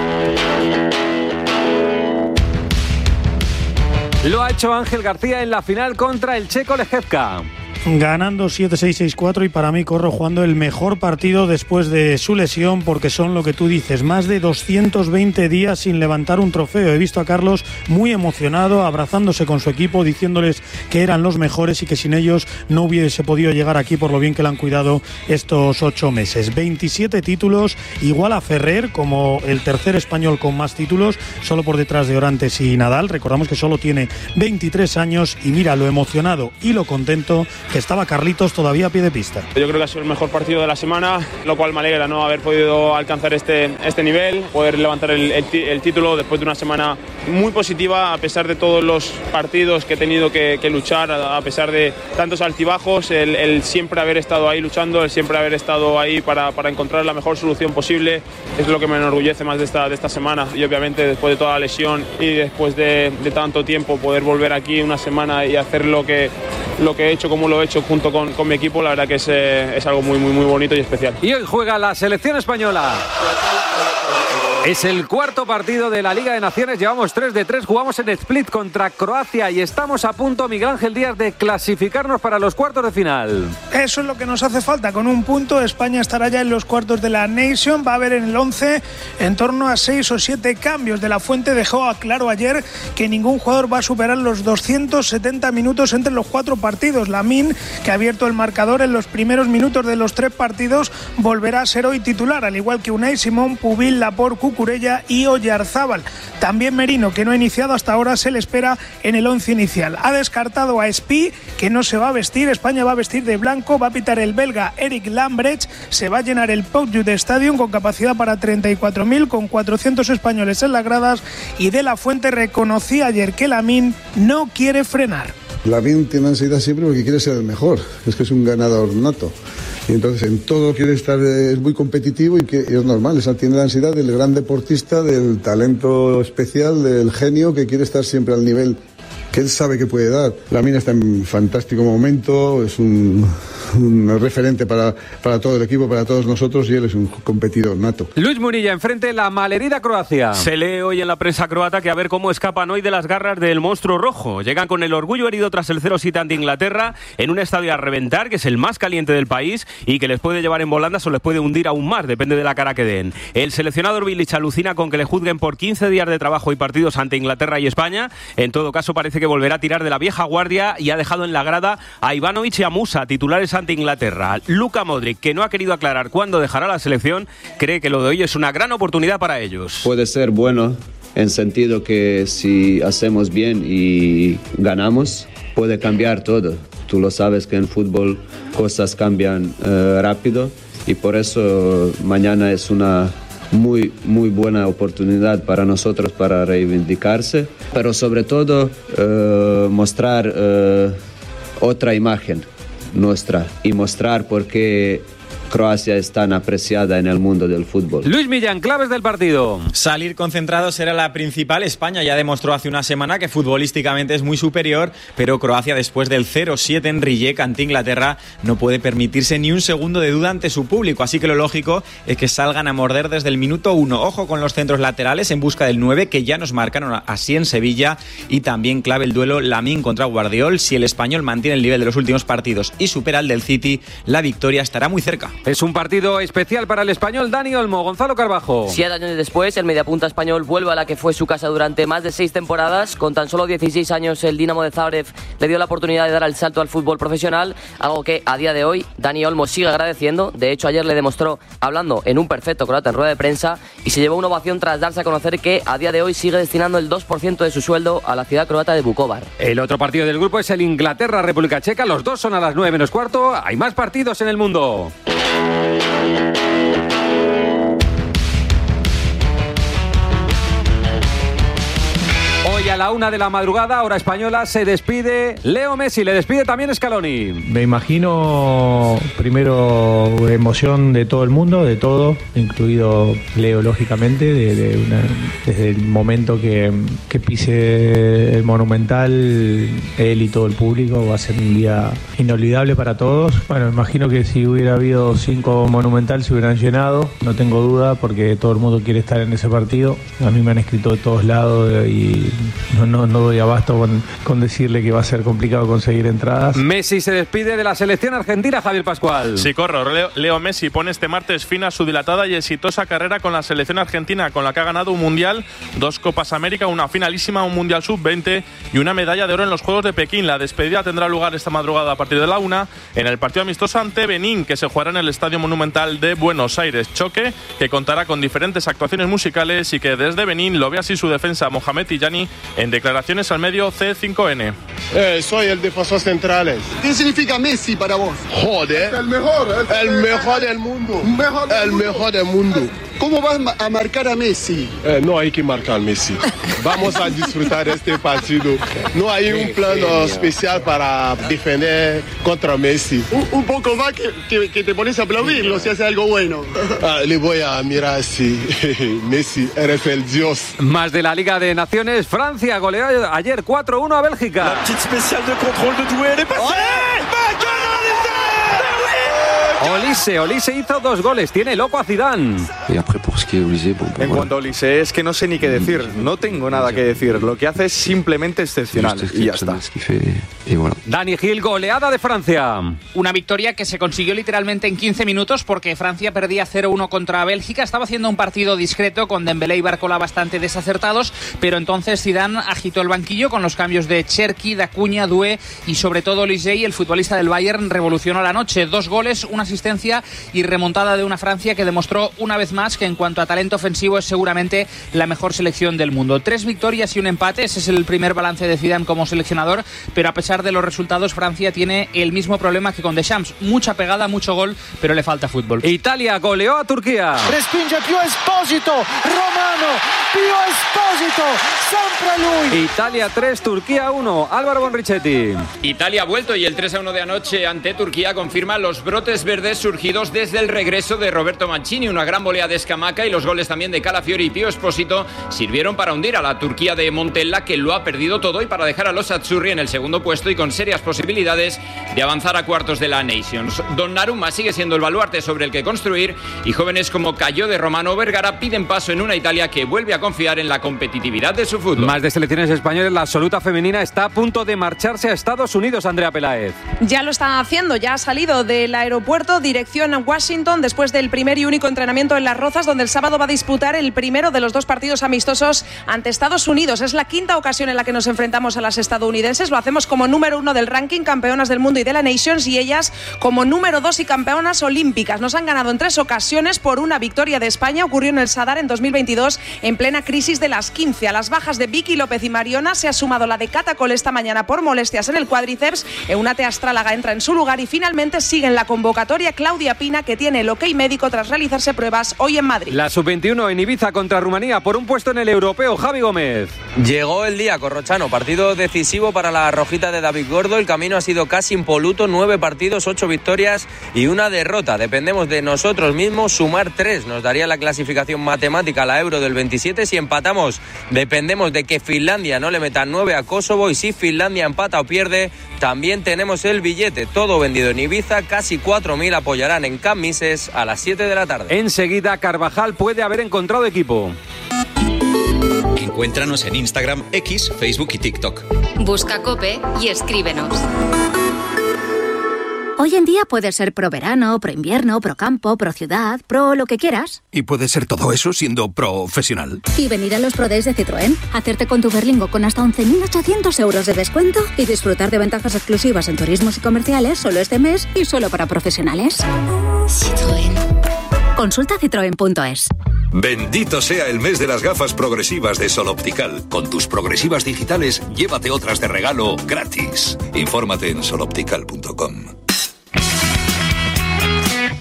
Lo ha hecho Ángel García en la final contra el checo Lejevka. Ganando 7-6, 6-4 y para mí Corro jugando el mejor partido después de su lesión, porque son lo que tú dices, más de 220 días sin levantar un trofeo. He visto a Carlos muy emocionado, abrazándose con su equipo, diciéndoles que eran los mejores y que sin ellos no hubiese podido llegar aquí por lo bien que le han cuidado estos 8 meses. 27 títulos, igual a Ferrer como el tercer español con más títulos, solo por detrás de Orantes y Nadal. Recordamos que solo tiene 23 años y mira lo emocionado y lo contento que estaba Carlitos todavía a pie de pista. Yo creo que ha sido el mejor partido de la semana, lo cual me alegra, ¿no? Haber podido alcanzar este nivel, poder levantar el título después de una semana muy positiva, a pesar de todos los partidos que he tenido que luchar, a pesar de tantos altibajos, el siempre haber estado ahí luchando, el siempre haber estado ahí para encontrar la mejor solución posible, es lo que me enorgullece más de esta semana. Y obviamente después de toda la lesión y después de tanto tiempo, poder volver aquí una semana y hacer lo que he hecho, como lo he hecho junto con mi equipo, la verdad que es algo muy, muy, muy bonito y especial. Y hoy juega la selección española. Es el cuarto partido de la Liga de Naciones, llevamos 3 de 3, jugamos en Split contra Croacia y estamos a punto, Miguel Ángel Díaz, de clasificarnos para los cuartos de final. Eso es lo que nos hace falta, con un punto España estará ya en los cuartos de la Nation, va a haber en el 11 en torno a 6 o 7 cambios. De la Fuente dejó claro ayer que ningún jugador va a superar los 270 minutos entre los 4 partidos. Lamine, que ha abierto el marcador en los primeros minutos de los 3 partidos, volverá a ser hoy titular, al igual que Unai Simón, Pubil, Laporte, Cucurella y Oyarzábal. También Merino, que no ha iniciado hasta ahora, se le espera en el 11 inicial. Ha descartado a Espí, que no se va a vestir. España va a vestir de blanco, va a pitar el belga Eric Lambrecht. Se va a llenar el Pau de Stadium con capacidad para 34.000, con 400 españoles en las gradas. Y De la Fuente reconocía ayer que Lamine no quiere frenar. Lamine tiene ansiedad siempre porque quiere ser el mejor. Es que es un ganador nato. Y entonces en todo quiere estar, es muy competitivo y es normal, tiene la ansiedad del gran deportista, del talento especial, del genio que quiere estar siempre al nivel que él sabe que puede dar. Lamine está en fantástico momento, es un referente para todo el equipo, para todos nosotros, y él es un competidor nato. Luis Munilla enfrente la malherida Croacia. Se lee hoy en la prensa croata que a ver cómo escapan hoy de las garras del monstruo rojo. Llegan con el orgullo herido tras el 0-7 ante Inglaterra en un estadio a reventar, que es el más caliente del país y que les puede llevar en volandas o les puede hundir aún más, depende de la cara que den. El seleccionador Bilic alucina con que le juzguen por 15 días de trabajo y partidos ante Inglaterra y España. En todo caso, parece que volverá a tirar de la vieja guardia y ha dejado en la grada a Ivanovic y a Musa, titulares ante Inglaterra. Luka Modric, que no ha querido aclarar cuándo dejará la selección, cree que lo de hoy es una gran oportunidad para ellos. Puede ser bueno en sentido que si hacemos bien y ganamos, puede cambiar todo. Tú lo sabes que en fútbol cosas cambian rápido y por eso mañana es una muy buena oportunidad para nosotros para reivindicarse, pero sobre todo mostrar otra imagen nuestra y mostrar por qué Croacia es tan apreciada en el mundo del fútbol. Luis Millán, claves del partido. Salir concentrados era la principal. España ya demostró hace una semana que futbolísticamente es muy superior, pero Croacia, después del 0-7 en Rijeka ante Inglaterra, no puede permitirse ni un segundo de duda ante su público, así que lo lógico es que salgan a morder desde el minuto 1. Ojo con los centros laterales en busca del 9, que ya nos marcaron así en Sevilla, y también clave el duelo Lamine contra Guardiol. Si el español mantiene el nivel de los últimos partidos y supera el del City, la victoria estará muy cerca. Es un partido especial para el español Dani Olmo. Gonzalo Carbajo. 7 años después, el mediapunta español vuelve a la que fue su casa durante más de 6 temporadas. Con tan solo 16 años, el Dinamo de Zagreb le dio la oportunidad de dar el salto al fútbol profesional, algo que a día de hoy Dani Olmo sigue agradeciendo. De hecho, ayer le demostró hablando en un perfecto croata en rueda de prensa y se llevó una ovación tras darse a conocer que a día de hoy sigue destinando el 2% de su sueldo a la ciudad croata de Vukovar. El otro partido del grupo es el Inglaterra-República Checa. Los dos son a las 9 menos cuarto. Hay más partidos en el mundo. Hoy a la 1 de la madrugada, hora española, se despide Leo Messi, le despide también Scaloni. Me imagino primero emoción de todo el mundo, de todo, incluido Leo, lógicamente, desde el momento que pise el Monumental, él y todo el público, va a ser un día inolvidable para todos. Bueno, me imagino que si hubiera habido 5 Monumental se hubieran llenado, no tengo duda, porque todo el mundo quiere estar en ese partido. A mí me han escrito de todos lados y no doy abasto con decirle que va a ser complicado conseguir entradas. Messi se despide de la selección argentina, Javier Pascual. Sí, corro. Leo Messi pone este martes fin a su dilatada y exitosa carrera con la selección argentina, con la que ha ganado un Mundial, 2 Copas América, una finalísima, un Mundial Sub-20 y una medalla de oro en los Juegos de Pekín. La despedida tendrá lugar esta madrugada a partir de la 1 en el partido amistoso ante Benín, que se jugará en el Estadio Monumental de Buenos Aires. Choque que contará con diferentes actuaciones musicales y que desde Benín lo ve así su defensa Mohamed Tijani en declaraciones al medio C5N. Soy el defensor central. ¿Qué significa Messi para vos? Joder. El mejor del mundo. El mejor del mundo. ¿Cómo vas a marcar a Messi? No hay que marcar a Messi. Vamos a disfrutar este partido. No hay un plan especial para defender contra Messi. Un poco más que te pones a aplaudirlo si hace algo bueno. Le voy a mirar así. Messi, eres el dios. Más de la Liga de Naciones. Francia goleó ayer 4-1 a Bélgica. La petite especial de control de Doué. Elle est passée. Olise hizo 2 goles, tiene loco a Zidane. En cuanto a Olise, es que no sé ni qué decir, no tengo nada que decir, lo que hace es simplemente excepcional y ya está. Dani Gil, goleada de Francia. Una victoria que se consiguió literalmente en 15 minutos porque Francia perdía 0-1 contra Bélgica, estaba haciendo un partido discreto con Dembélé y Barcola bastante desacertados, pero entonces Zidane agitó el banquillo con los cambios de Cherki, Dacuña, Doué y sobre todo Olise, y el futbolista del Bayern revolucionó la noche. 2 goles, una asistencia y remontada de una Francia que demostró una vez más que en cuanto a talento ofensivo es seguramente la mejor selección del mundo. 3 victorias y un empate, ese es el primer balance de Zidane como seleccionador, pero a pesar de los resultados Francia tiene el mismo problema que con Deschamps, mucha pegada, mucho gol, pero le falta fútbol. Italia goleó a Turquía. Respinge Pio Esposito, Romano, Pio Esposito, sempre lui. Italia 3, Turquía 1, Álvaro Bonrichetti. Italia ha vuelto y el 3-1 de anoche ante Turquía confirma los brotes verdes surgidos desde el regreso de Roberto Mancini. Una gran volea de Scamacca y los goles también de Calafiori y Pio Esposito sirvieron para hundir a la Turquía de Montella, que lo ha perdido todo, y para dejar a los azzurri en el segundo puesto y con serias posibilidades de avanzar a cuartos de la Nations. Donnarumma sigue siendo el baluarte sobre el que construir y jóvenes como Cayo de Romano Vergara piden paso en una Italia que vuelve a confiar en la competitividad de su fútbol. Más de selecciones españolas, la absoluta femenina está a punto de marcharse a Estados Unidos, Andrea Peláez. Ya lo está haciendo, ya ha salido del aeropuerto dirección a Washington después del primer y único entrenamiento en Las Rozas, donde el sábado va a disputar el primero de los 2 partidos amistosos ante Estados Unidos. Es la 5ª ocasión en la que nos enfrentamos a las estadounidenses. Lo hacemos como número 1 del ranking, campeonas del mundo y de la Nations, y ellas como número 2 y campeonas olímpicas. Nos han ganado en 3 ocasiones por una victoria de España. Ocurrió en el Sadar en 2022, en plena crisis de las 15. A las bajas de Vicky López y Mariona se ha sumado la de Catacol esta mañana por molestias en el cuádriceps. Eunate Astrálaga entra en su lugar y finalmente sigue en la convocatoria Claudia Pina, que tiene el ok médico tras realizarse pruebas hoy en Madrid. La sub-21 en Ibiza contra Rumanía por un puesto en el europeo. Javi Gómez. Llegó el día, Corrochano, partido decisivo para la rojita de David Gordo. El camino ha sido casi impoluto, 9 partidos, 8 victorias y una derrota. Dependemos de nosotros mismos, sumar 3 nos daría la clasificación matemática a la Euro del 27. Si empatamos, dependemos de que Finlandia no le meta 9 a Kosovo, y si Finlandia empata o pierde, también tenemos el billete. Todo vendido en Ibiza, casi 4.000 apoyarán en Camp Mises a las 7 de la tarde. Enseguida Carvajal puede haber encontrado equipo. Encuéntranos en Instagram, X, Facebook y TikTok. Busca COPE y escríbenos. Hoy en día puedes ser pro verano, pro invierno, pro campo, pro ciudad, pro lo que quieras. Y puedes ser todo eso siendo profesional. Y venir a los Pro Days de Citroën, hacerte con tu Berlingo con hasta 11.800 euros de descuento y disfrutar de ventajas exclusivas en turismos y comerciales solo este mes y solo para profesionales. Citroën. Consulta citroen.es. Bendito sea el mes de las gafas progresivas de Sol Optical. Con tus progresivas digitales, llévate otras de regalo gratis. Infórmate en soloptical.com.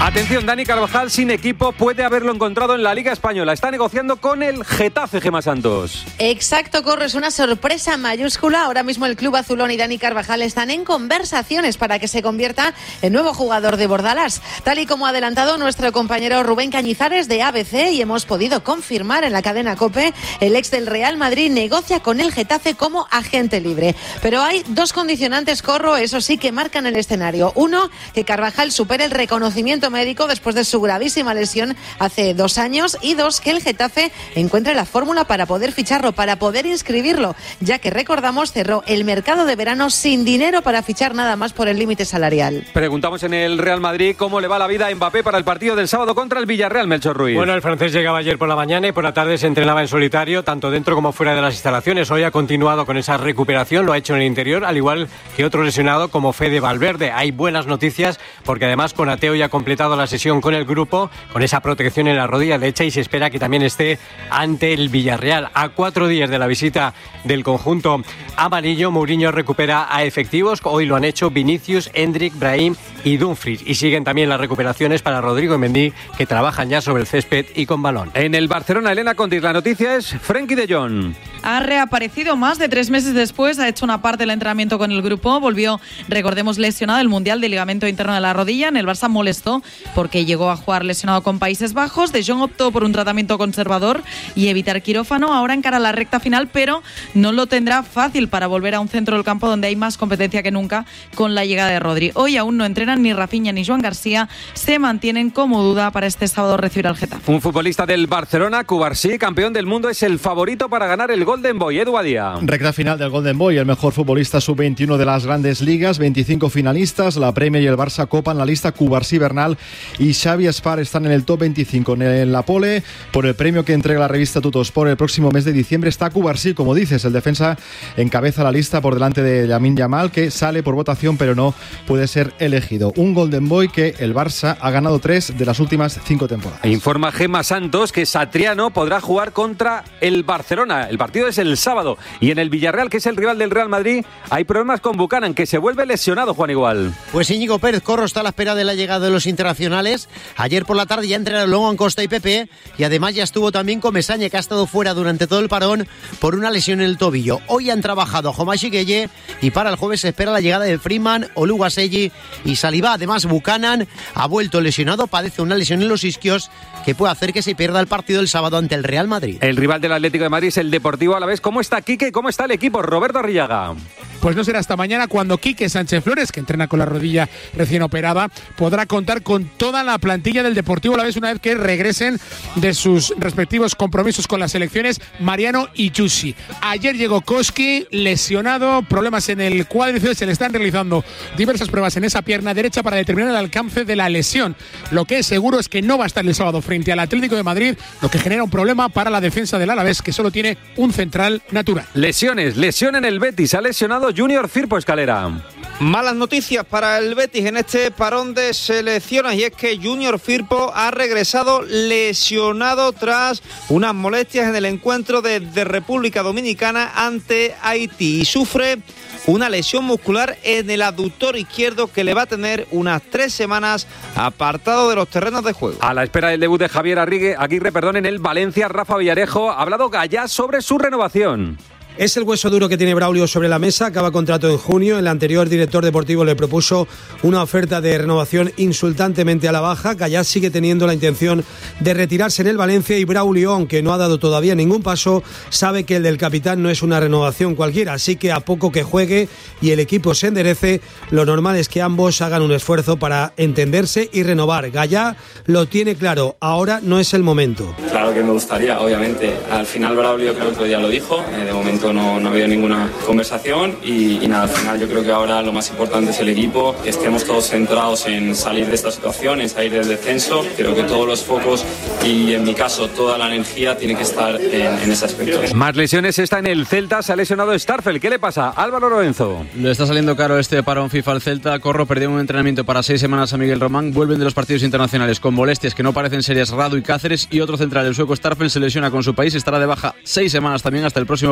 Atención, Dani Carvajal sin equipo puede haberlo encontrado en la Liga Española. Está negociando con el Getafe, Gemma Santos. Exacto, Corro, es una sorpresa mayúscula. Ahora mismo el club azulón y Dani Carvajal están en conversaciones para que se convierta en nuevo jugador de Bordalás. Tal y como ha adelantado nuestro compañero Rubén Cañizares de ABC, y hemos podido confirmar en la cadena COPE, el ex del Real Madrid negocia con el Getafe como agente libre. Pero hay dos condicionantes, Corro, eso sí, que marcan el escenario. Uno, que Carvajal supere el reconocimiento médico después de su gravísima lesión hace 2 años, y dos, que el Getafe encuentre la fórmula para poder ficharlo, para poder inscribirlo, ya que recordamos cerró el mercado de verano sin dinero para fichar nada más por el límite salarial. Preguntamos en el Real Madrid cómo le va la vida a Mbappé para el partido del sábado contra el Villarreal, Melchor Ruiz. Bueno, el francés llegaba ayer por la mañana y por la tarde se entrenaba en solitario, tanto dentro como fuera de las instalaciones. Hoy ha continuado con esa recuperación, lo ha hecho en el interior, al igual que otro lesionado como Fede Valverde. Hay buenas noticias porque además Konateo ya ha completado la sesión con el grupo, con esa protección en la rodilla derecha, y se espera que también esté ante el Villarreal. A 4 días de la visita del conjunto amarillo, Mourinho recupera a efectivos. Hoy lo han hecho Vinicius, Endrick, Brahim y Dumfries. Y siguen también las recuperaciones para Rodrigo y Mendy, que trabajan ya sobre el césped y con balón. En el Barcelona, Elena Contis, la noticia es Frenkie de Jong. Ha reaparecido más de 3 meses después, ha hecho una parte del entrenamiento con el grupo, volvió, recordemos, lesionado del Mundial de ligamento interno de la rodilla. En el Barça molestó porque llegó a jugar lesionado con Países Bajos. De Jong optó por un tratamiento conservador y evitar quirófano. Ahora encara la recta final, pero no lo tendrá fácil para volver a un centro del campo donde hay más competencia que nunca con la llegada de Rodri. Hoy aún no entrenan ni Rafinha ni Joan García, se mantienen como duda para este sábado recibir al Getafe. Un futbolista del Barcelona, Cubarsí, campeón del mundo, es el favorito para ganar el Golden Boy. Edu Badía. Recta final del Golden Boy, el mejor futbolista sub-21 de las grandes ligas, 25 finalistas, la Premier y el Barça copan la lista. Cubarsí, Bernal y Xavi Espar están en el top 25. En la pole, por el premio que entrega la revista Tuttosport el próximo mes de diciembre, está Cubarsí, como dices, el defensa encabeza la lista por delante de Lamine Yamal, que sale por votación pero no puede ser elegido. Un Golden Boy que el Barça ha ganado 3 de las últimas 5 temporadas. Informa Gemma Santos que Satriano podrá jugar contra el Barcelona. El partido es el sábado, y en el Villarreal, que es el rival del Real Madrid, hay problemas con Buchanan, que se vuelve lesionado, Juan Igual. Pues Íñigo Pérez Corro está a la espera de la llegada de los internacionales. Ayer por la tarde ya entrenaron Logan Costa y Pepe, y además ya estuvo también Comesaña, que ha estado fuera durante todo el parón por una lesión en el tobillo. Hoy han trabajado Jomashi Gueye, y para el jueves se espera la llegada de Freeman, Oluwaseyi y Saliba. Además, Buchanan ha vuelto lesionado, padece una lesión en los isquios que puede hacer que se pierda el partido del sábado ante el Real Madrid. El rival del Atlético de Madrid es el Deportivo Alavés. ¿Cómo está Quique y cómo está el equipo? Roberto Arrillaga. Pues no será hasta mañana cuando Quique Sánchez Flores, que entrena con la rodilla recién operada, podrá contar con toda la plantilla del Deportivo Alavés una vez que regresen de sus respectivos compromisos con las selecciones Mariano y Yusi. Ayer llegó Koski lesionado, problemas en el cuádriceps, se le están realizando diversas pruebas en esa pierna derecha para determinar el alcance de la lesión. Lo que es seguro es que no va a estar el sábado frente al Atlético de Madrid, lo que genera un problema para la defensa del Alavés, que solo tiene un central natural. Lesión en el Betis, ha lesionado Junior Firpo Escalera. Malas noticias para el Betis en este parón de selecciones, y es que Junior Firpo ha regresado lesionado tras unas molestias en el encuentro de República Dominicana ante Haití, y sufre una lesión muscular en el aductor izquierdo que le va a tener unas 3 semanas apartado de los terrenos de juego. A la espera del debut de Javier Aguirre, en el Valencia, Rafa Villarejo ha hablado Gallá sobre su renovación. Es el hueso duro que tiene Braulio sobre la mesa, acaba contrato en junio. El anterior director deportivo le propuso una oferta de renovación insultantemente a la baja. Gallá sigue teniendo la intención de retirarse en el Valencia, y Braulio, aunque no ha dado todavía ningún paso, sabe que el del capitán no es una renovación cualquiera, así que a poco que juegue y el equipo se enderece, lo normal es que ambos hagan un esfuerzo para entenderse y renovar. Gallá lo tiene claro, ahora no es el momento. Claro que me gustaría, obviamente. Al final Braulio creo que otro día lo dijo, de momento no ha habido ninguna conversación y nada, al final yo creo que ahora lo más importante es el equipo, que estemos todos centrados en salir de esta situación, en salir del descenso. Creo que todos los focos y en mi caso toda la energía tiene que estar en ese aspecto. Más lesiones está en el Celta, se ha lesionado Starfel. ¿Qué le pasa? Álvaro Lorenzo. Le está saliendo caro este parón FIFA al Celta. Corro perdió un entrenamiento para 6 semanas a Miguel Román. Vuelven de los partidos internacionales con molestias que no parecen serias Radu y Cáceres, y otro central, el sueco Starfel, se lesiona con su país. Estará de baja 6 semanas también hasta el próximo parón.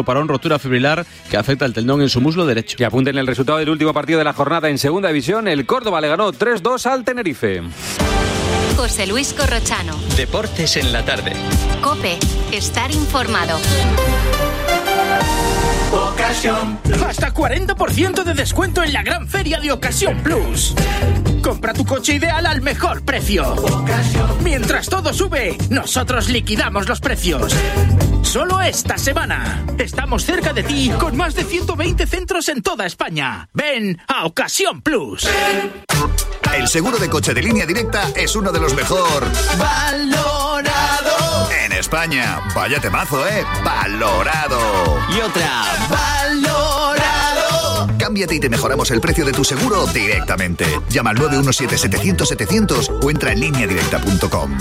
contractura fibrilar que afecta el tendón en su muslo derecho. Y apunten el resultado del último partido de la jornada en Segunda División. El Córdoba le ganó 3-2 al Tenerife. José Luis Corrochano. Deportes en la tarde. COPE. Estar informado. Ocasión. Hasta 40% de descuento en la gran feria de Ocasión Plus. Compra tu coche ideal al mejor precio. Mientras todo sube, nosotros liquidamos los precios. Solo esta semana. Estamos cerca de ti con más de 120 centros en toda España. Ven a Ocasión Plus. El seguro de coche de Línea Directa es uno de los mejor valorado en España. Vaya temazo, valorado. Y otra, valorado. Cámbiate y te mejoramos el precio de tu seguro directamente. Llama al 917-700-700 o entra en lineadirecta.com.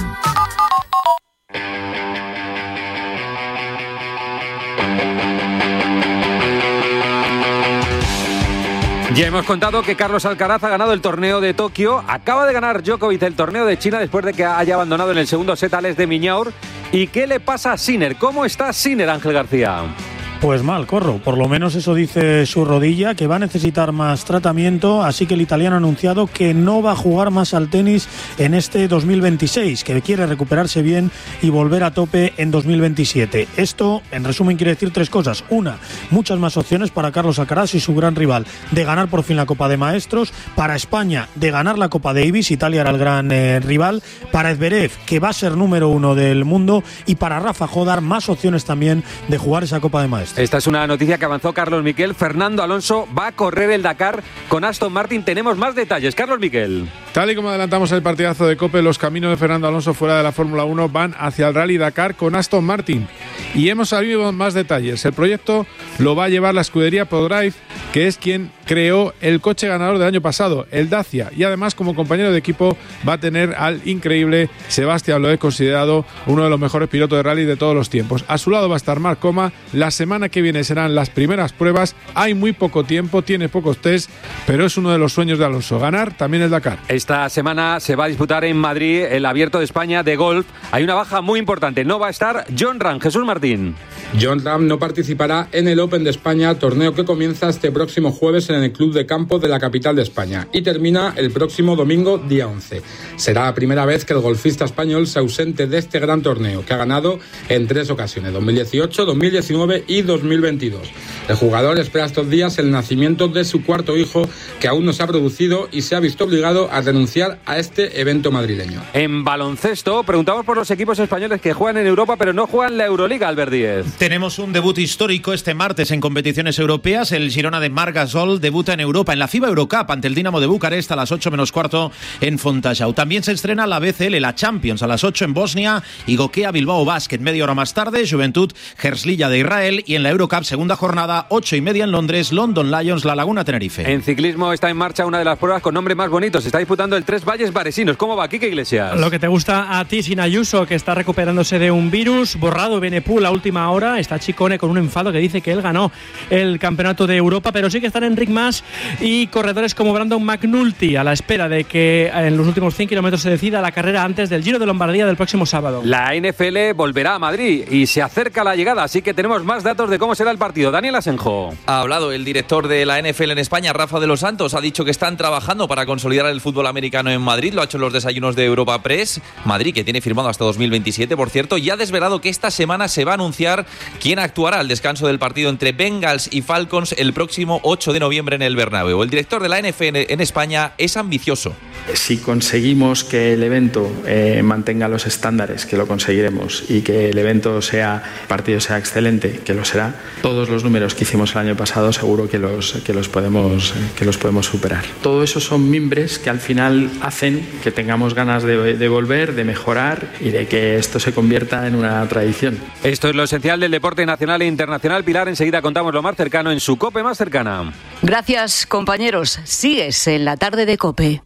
Ya hemos contado que Carlos Alcaraz ha ganado el torneo de Tokio. Acaba de ganar Djokovic el torneo de China después de que haya abandonado en el segundo set a Alex de Minaur. ¿Y qué le pasa a Sinner? ¿Cómo está Sinner, Ángel García? Pues mal, Corro. Por lo menos eso dice su rodilla, que va a necesitar más tratamiento. Así que el italiano ha anunciado que no va a jugar más al tenis en este 2026, que quiere recuperarse bien y volver a tope en 2027. Esto, en resumen, quiere decir tres cosas. Una, muchas más opciones para Carlos Alcaraz y su gran rival de ganar por fin la Copa de Maestros. Para España, de ganar la Copa Davis. Italia era el gran rival. Para Zverev, que va a ser número 1 del mundo. Y para Rafa Jodar, más opciones también de jugar esa Copa de Maestros. Esta es una noticia que avanzó Carlos Miquel. Fernando Alonso va a correr el Dakar con Aston Martin. Tenemos más detalles. Carlos Miquel. Tal y como adelantamos el partidazo de COPE, los caminos de Fernando Alonso fuera de la Fórmula 1 van hacia el Rally Dakar con Aston Martin. Y hemos sabido más detalles. El proyecto lo va a llevar la escudería ProDrive, que es quien creó el coche ganador del año pasado, el Dacia. Y además, como compañero de equipo, va a tener al increíble Sebastián Loeb, considerado uno de los mejores pilotos de rally de todos los tiempos. A su lado va a estar Marc Coma. La semana que viene serán las primeras pruebas. Hay muy poco tiempo, tiene pocos test, pero es uno de los sueños de Alonso. Ganar también el Dakar. Esta semana se va a disputar en Madrid el Abierto de España de golf. Hay una baja muy importante. No va a estar Jon Rahm. Jesús Martín. Jon Rahm no participará en el Open de España, torneo que comienza este próximo jueves en el Club de Campo de la capital de España y termina el próximo domingo, día 11. Será la primera vez que el golfista español se ausente de este gran torneo, que ha ganado en 3 ocasiones, 2018, 2019 y 2022. El jugador espera estos días el nacimiento de su cuarto hijo, que aún no se ha producido, y se ha visto obligado a renunciar a este evento madrileño. En baloncesto, preguntamos por los equipos españoles que juegan en Europa pero no juegan la Euroliga, Albert Díez. Tenemos un debut histórico este martes en competiciones europeas. El Girona de Marc Gasol debuta en Europa en la FIBA Eurocup ante el Dinamo de Bucarest a las 8 menos cuarto en Fontajau. También se estrena la BCL, la Champions, a las 8 en Bosnia y Gokea Bilbao Basket. Media hora más tarde, Juventud Herzliya de Israel, y en la Eurocup segunda jornada, 8:30 en Londres, London Lions La Laguna Tenerife. En ciclismo está en marcha una de las pruebas con nombre más bonito. Se está disputando el Tres Valles Varesinos. ¿Cómo va, Quique Iglesias? Lo que te gusta a ti, sin Ayuso, que está recuperándose de un virus. Borrado Benepul a última hora. Está Chicone con un enfado que dice que él ganó el campeonato de Europa, pero sí que están Enric Mas y corredores como Brandon McNulty a la espera de que en los últimos 100 kilómetros se decida la carrera antes del Giro de Lombardía del próximo sábado. La NFL volverá a Madrid y se acerca la llegada, así que tenemos más datos de cómo será el partido. Daniel Asenjo. Ha hablado el director de la NFL en España, Rafa de los Santos. Ha dicho que están trabajando para consolidar el fútbol americano en Madrid. Lo ha hecho en los desayunos de Europa Press. Madrid, que tiene firmado hasta 2027, por cierto, y ha desvelado que esta semana se va a anunciar quién actuará al descanso del partido entre Bengals y Falcons el próximo 8 de noviembre en el Bernabéu. El director de la NFL en España es ambicioso. Si conseguimos que el evento mantenga los estándares, que lo conseguiremos, y que el partido sea excelente, que lo será, todos los números que hicimos el año pasado seguro que los podemos superar. Todo eso son mimbres que al final hacen que tengamos ganas de volver, de mejorar y de que esto se convierta en una tradición. Esto es lo esencial del deporte nacional e internacional. Pilar, enseguida contamos lo más cercano en su COPE más cercana. Gracias, compañeros. Sigues en la tarde de COPE.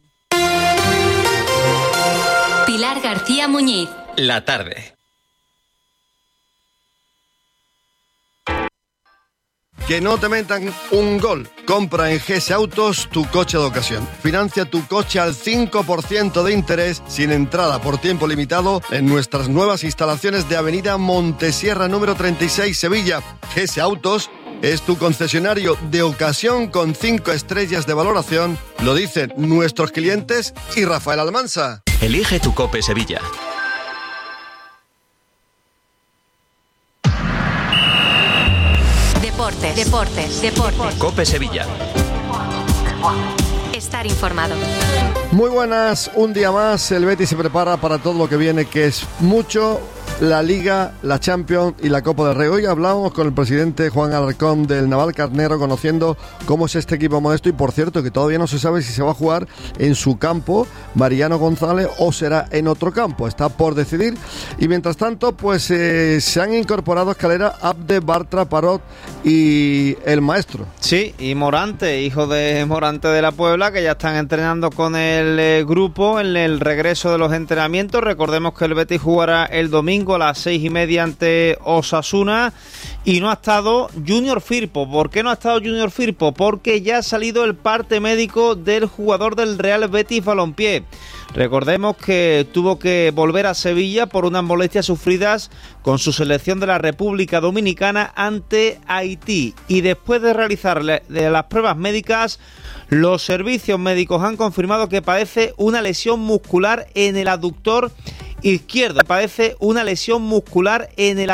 Pilar García Muñiz. La tarde. Que no te metan un gol. Compra en GS Autos tu coche de ocasión. Financia tu coche al 5% de interés sin entrada por tiempo limitado en nuestras nuevas instalaciones de Avenida Montesierra número 36, Sevilla. GS Autos, es tu concesionario de ocasión con 5 estrellas de valoración, lo dicen nuestros clientes y Rafael Almansa. Elige tu Cope Sevilla. Deportes. Cope Sevilla. Estar informado. Muy buenas, un día más el Betis se prepara para todo lo que viene, que es mucho. La Liga, la Champions y la Copa del Rey. Hoy hablamos con el presidente Juan Alarcón del Navalcarnero, conociendo cómo es este equipo modesto, y por cierto que todavía no se sabe si se va a jugar en su campo Mariano González o será en otro campo, está por decidir. Y mientras tanto pues se han incorporado a Escalera Abde, Bartra, Parot y el maestro. Sí, y Morante, hijo de Morante de la Puebla, que ya están entrenando con el grupo en el regreso de los entrenamientos. Recordemos que el Betis jugará el domingo a las 6:30 ante Osasuna, y no ha estado Junior Firpo. ¿Por qué no ha estado Junior Firpo? Porque ya ha salido el parte médico del jugador del Real Betis Balompié. Recordemos que tuvo que volver a Sevilla por unas molestias sufridas con su selección de la República Dominicana ante Haití, y después de realizar las pruebas médicas, los servicios médicos han confirmado que padece una lesión muscular en el aductor izquierdo.